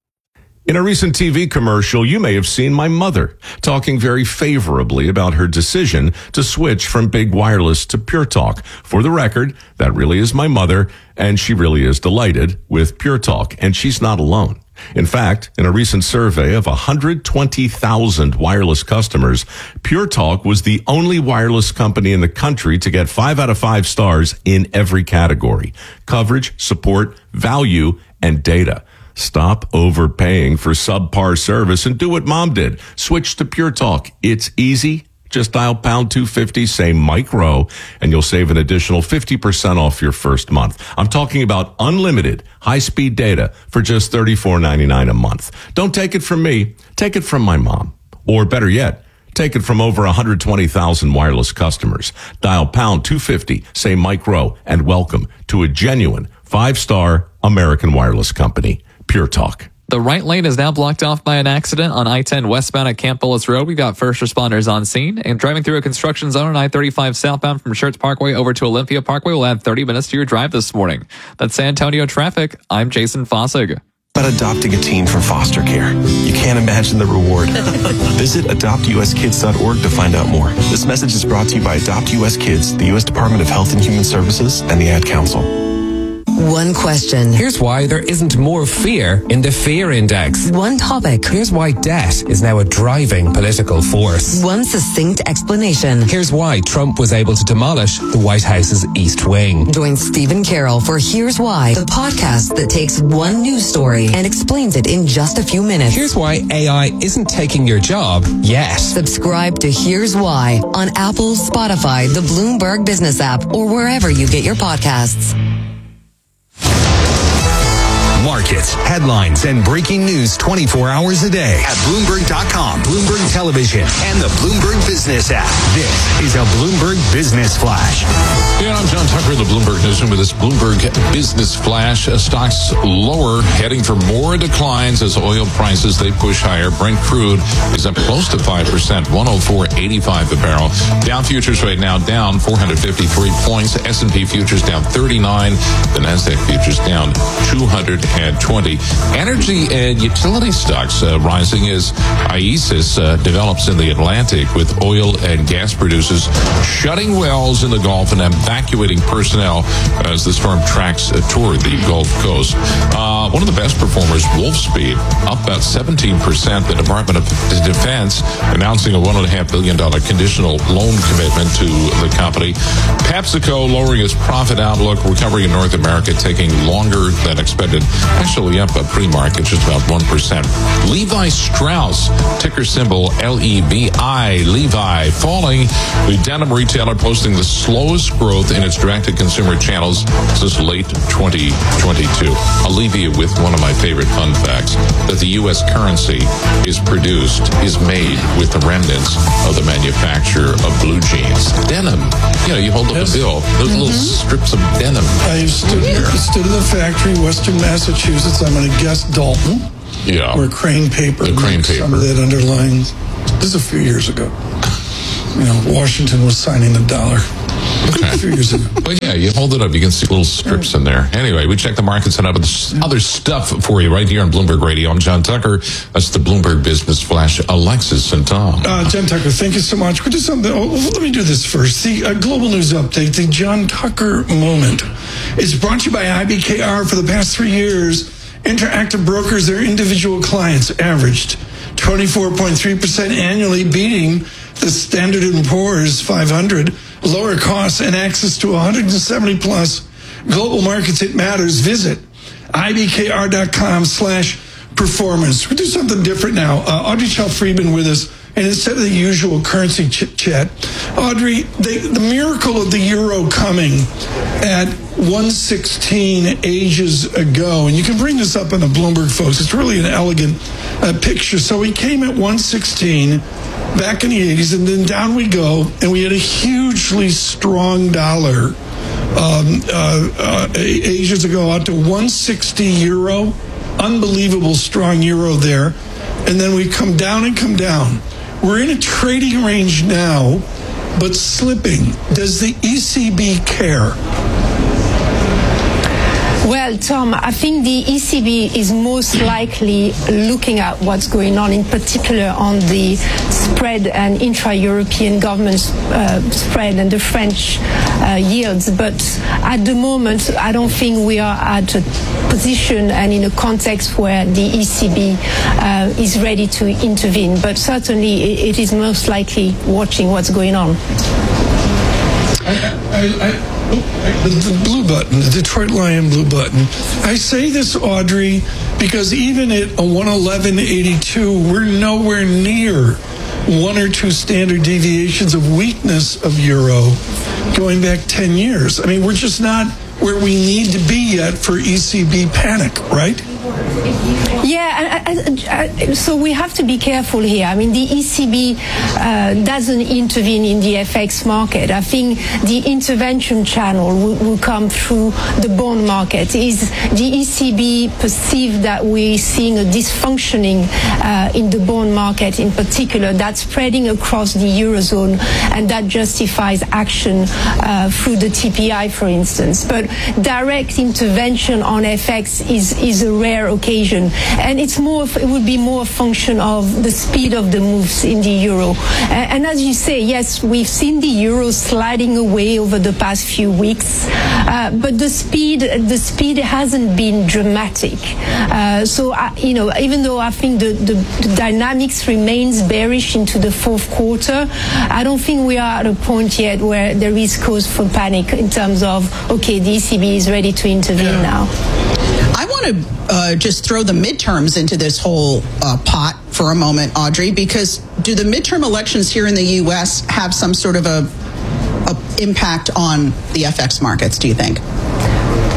Speaker 11: In a recent T V commercial, you may have seen my mother talking very favorably about her decision to switch from Big Wireless to Pure Talk. For the record, that really is my mother, and she really is delighted with Pure Talk, and she's not alone. In fact, in a recent survey of one hundred twenty thousand wireless customers, Pure Talk was the only wireless company in the country to get five out of five stars in every category: coverage, support, value, and data. Stop overpaying for subpar service and do what Mom did. Switch to Pure Talk. It's easy. Just dial pound two fifty, say Mike Rowe, and you'll save an additional fifty percent off your first month. I'm talking about unlimited high-speed data for just thirty-four ninety-nine a month. Don't take it from me. Take it from my mom. Or better yet, take it from over one hundred twenty thousand wireless customers. Dial pound two fifty, say Mike Rowe, and welcome to a genuine five-star American wireless company, Pure Talk.
Speaker 26: The right lane is now blocked off by an accident on I ten westbound at Camp Bullis Road. We've got first responders on scene. And driving through a construction zone on I thirty-five southbound from Schertz Parkway over to Olympia Parkway will add thirty minutes to your drive this morning. That's San Antonio traffic. I'm Jason Fossig.
Speaker 27: About adopting a teen from foster care. You can't imagine the reward. Visit adopt u s kids dot org to find out more. This message is brought to you by Adopt U S Kids, the U S Department of Health and Human Services, and the Ad Council.
Speaker 7: One question.
Speaker 6: Here's why there isn't more fear in the fear index.
Speaker 7: One topic.
Speaker 6: Here's why debt is now a driving political force.
Speaker 7: One succinct explanation.
Speaker 6: Here's why Trump was able to demolish the White House's East Wing.
Speaker 7: Join Stephen Carroll for Here's Why, the podcast that takes one news story and explains it in just a few minutes.
Speaker 6: Here's why A I isn't taking your job yet.
Speaker 7: Subscribe to Here's Why on Apple, Spotify, the Bloomberg Business app, or wherever you get your podcasts.
Speaker 1: Mark markets, headlines, and breaking news twenty-four hours a day at Bloomberg dot com, Bloomberg Television, and the Bloomberg Business app. This is a Bloomberg Business Flash.
Speaker 11: Yeah, I'm John Tucker, the Bloomberg Newsroom with this Bloomberg Business Flash. Uh, stocks lower, heading for more declines as oil prices, they push higher. Brent crude is up close to five percent, one oh four eighty-five a barrel. Dow futures right now down four hundred fifty-three points. S and P futures down thirty-nine. The NASDAQ futures down two hundred twenty. Energy and utility stocks uh, rising as IESIS uh, develops in the Atlantic, with oil and gas producers shutting wells in the Gulf and evacuating personnel as the storm tracks uh, toward the Gulf Coast. Uh, one of the best performers, Wolfspeed, up about seventeen percent. The Department of Defense announcing a one point five billion dollars conditional loan commitment to the company. PepsiCo lowering its profit outlook. Recovery in North America taking longer than expected. Actually up a pre-market just about one percent. Levi Strauss, ticker symbol L E V I, Levi, falling. The denim retailer posting the slowest growth in its direct-to-consumer channels since late twenty twenty-two. I'll leave you with one of my favorite fun facts, that the U S currency is produced, is made with the remnants of the manufacture of blue jeans. Denim. You know, you hold up yes. a bill, those mm-hmm. little strips of denim.
Speaker 14: I stood here, stood in the factory, Western Massachusetts. I'm going to guess Dalton.
Speaker 11: Yeah.
Speaker 14: Where Crane Paper.
Speaker 11: The Crane Paper.
Speaker 14: Some of that underlying. This is a few years ago. You know, Washington was signing the dollar.
Speaker 11: Okay.
Speaker 14: A few years ago.
Speaker 11: But yeah, you hold it up, you can see little strips in there. Anyway, we check the markets and other stuff for you right here on Bloomberg Radio. I'm John Tucker. That's the Bloomberg Business Flash. Alexis and Tom.
Speaker 14: Uh, John Tucker, thank you so much. We'll do something. Oh, let me do this first. The uh, global news update, the John Tucker moment, is brought to you by I B K R. For the past three years, Interactive Brokers, their individual clients, averaged twenty-four point three percent annually, beating the Standard and Poor's five hundred. Lower costs and access to one hundred seventy plus global markets. It matters. Visit ibkr.com slash performance. We'll do something different now. Uh, Audrey Chell-Friedman with us, and instead of the usual currency chit chat, Audrey, they, the miracle of the euro coming at one sixteen ages ago, and you can bring this up on the Bloomberg, folks. It's really an elegant uh, picture. So we came at one sixteen back in the eighties, and then down we go, and we had a hugely strong dollar um, uh, uh, ages ago, out to one sixty euro. Unbelievable strong euro there. And then we come down and come down. We're in a trading range now, but slipping. Does the E C B care?
Speaker 18: Well, Tom, I think the E C B is most likely looking at what's going on, in particular on the spread and intra-European government uh, spread and the French uh, yields. But at the moment, I don't think we are at a position and in a context where the E C B uh, is ready to intervene. But certainly, it, it is most likely watching what's going on.
Speaker 14: I, I, I... The, the blue button, the Detroit Lion blue button. I say this, Audrey, because even at a one eleven eighty-two, we're nowhere near one or two standard deviations of weakness of euro going back ten years. I mean, we're just not where we need to be yet for E C B panic, right?
Speaker 18: Yeah, I, I, I, so we have to be careful here. I mean, the E C B uh, doesn't intervene in the F X market. I think the intervention channel will, will come through the bond market. Is the E C B perceived that we're seeing a dysfunctioning uh, in the bond market in particular, that's spreading across the Eurozone, and that justifies action uh, through the T P I, for instance. But direct intervention on F X is, is a rare occasion, and it's more it would be more a function of the speed of the moves in the euro. And, and as you say, yes, we've seen the euro sliding away over the past few weeks, uh, but the speed the speed hasn't been dramatic. Uh, so uh, you know, even though I think the, the, the dynamics remains bearish into the fourth quarter, I don't think we are at a point yet where there is cause for panic in terms of, okay, the E C B is ready to intervene yeah. now.
Speaker 16: I want to uh, just throw the midterms into this whole uh, pot for a moment, Audrey, because do the midterm elections here in the U S have some sort of a, a impact on the F X markets, do you think?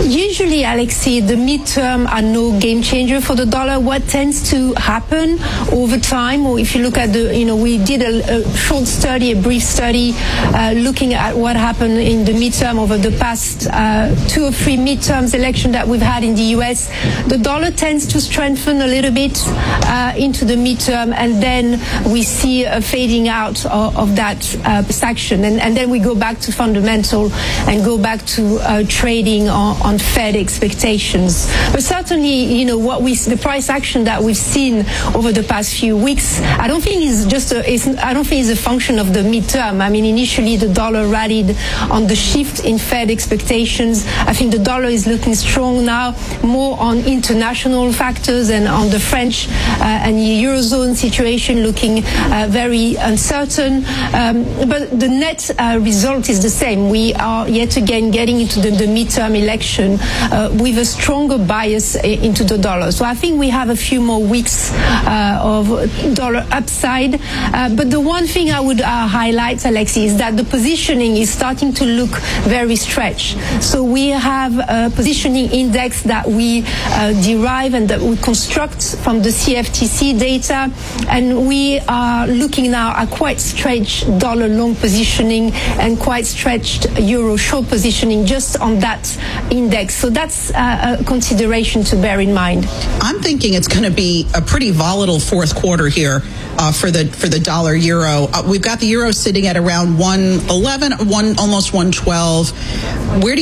Speaker 18: Usually, Alexi, the midterm are no game changer for the dollar. What tends to happen over time, or if you look at the, you know, we did a, a short study, a brief study, uh, looking at what happened in the midterm over the past uh, two or three midterms election that we've had in the U S. The dollar tends to strengthen a little bit uh, into the midterm, and then we see a fading out of, of that uh, section, and, and then we go back to fundamental and go back to uh, trading on, on Fed expectations. But certainly, you know, what we the price action that we've seen over the past few weeks, I don't think is just a, is, I don't think is a function of the midterm. I mean, initially the dollar rallied on the shift in Fed expectations. I think the dollar is looking strong now, more on international factors and on the French uh, and the Eurozone situation looking uh, very uncertain. Um, but the net uh, result is the same. We are yet again getting into the, the midterm election uh, with a stronger bias into the dollar. So I think we have a few more weeks uh, of dollar upside. Uh, but the one thing I would uh, highlight, Alexi, is that the positioning is starting to look very stretched. So we have a positioning index that we uh, derive and that we construct from the C F T C data, and we are looking now at quite stretched dollar long positioning and quite stretched euro short positioning just on that index. So that's uh, a consideration to bear in mind.
Speaker 16: I'm thinking it's going to be a pretty volatile fourth quarter here uh, for the for the dollar euro. Uh, we've got the euro sitting at around one eleven, one almost one twelve. Where do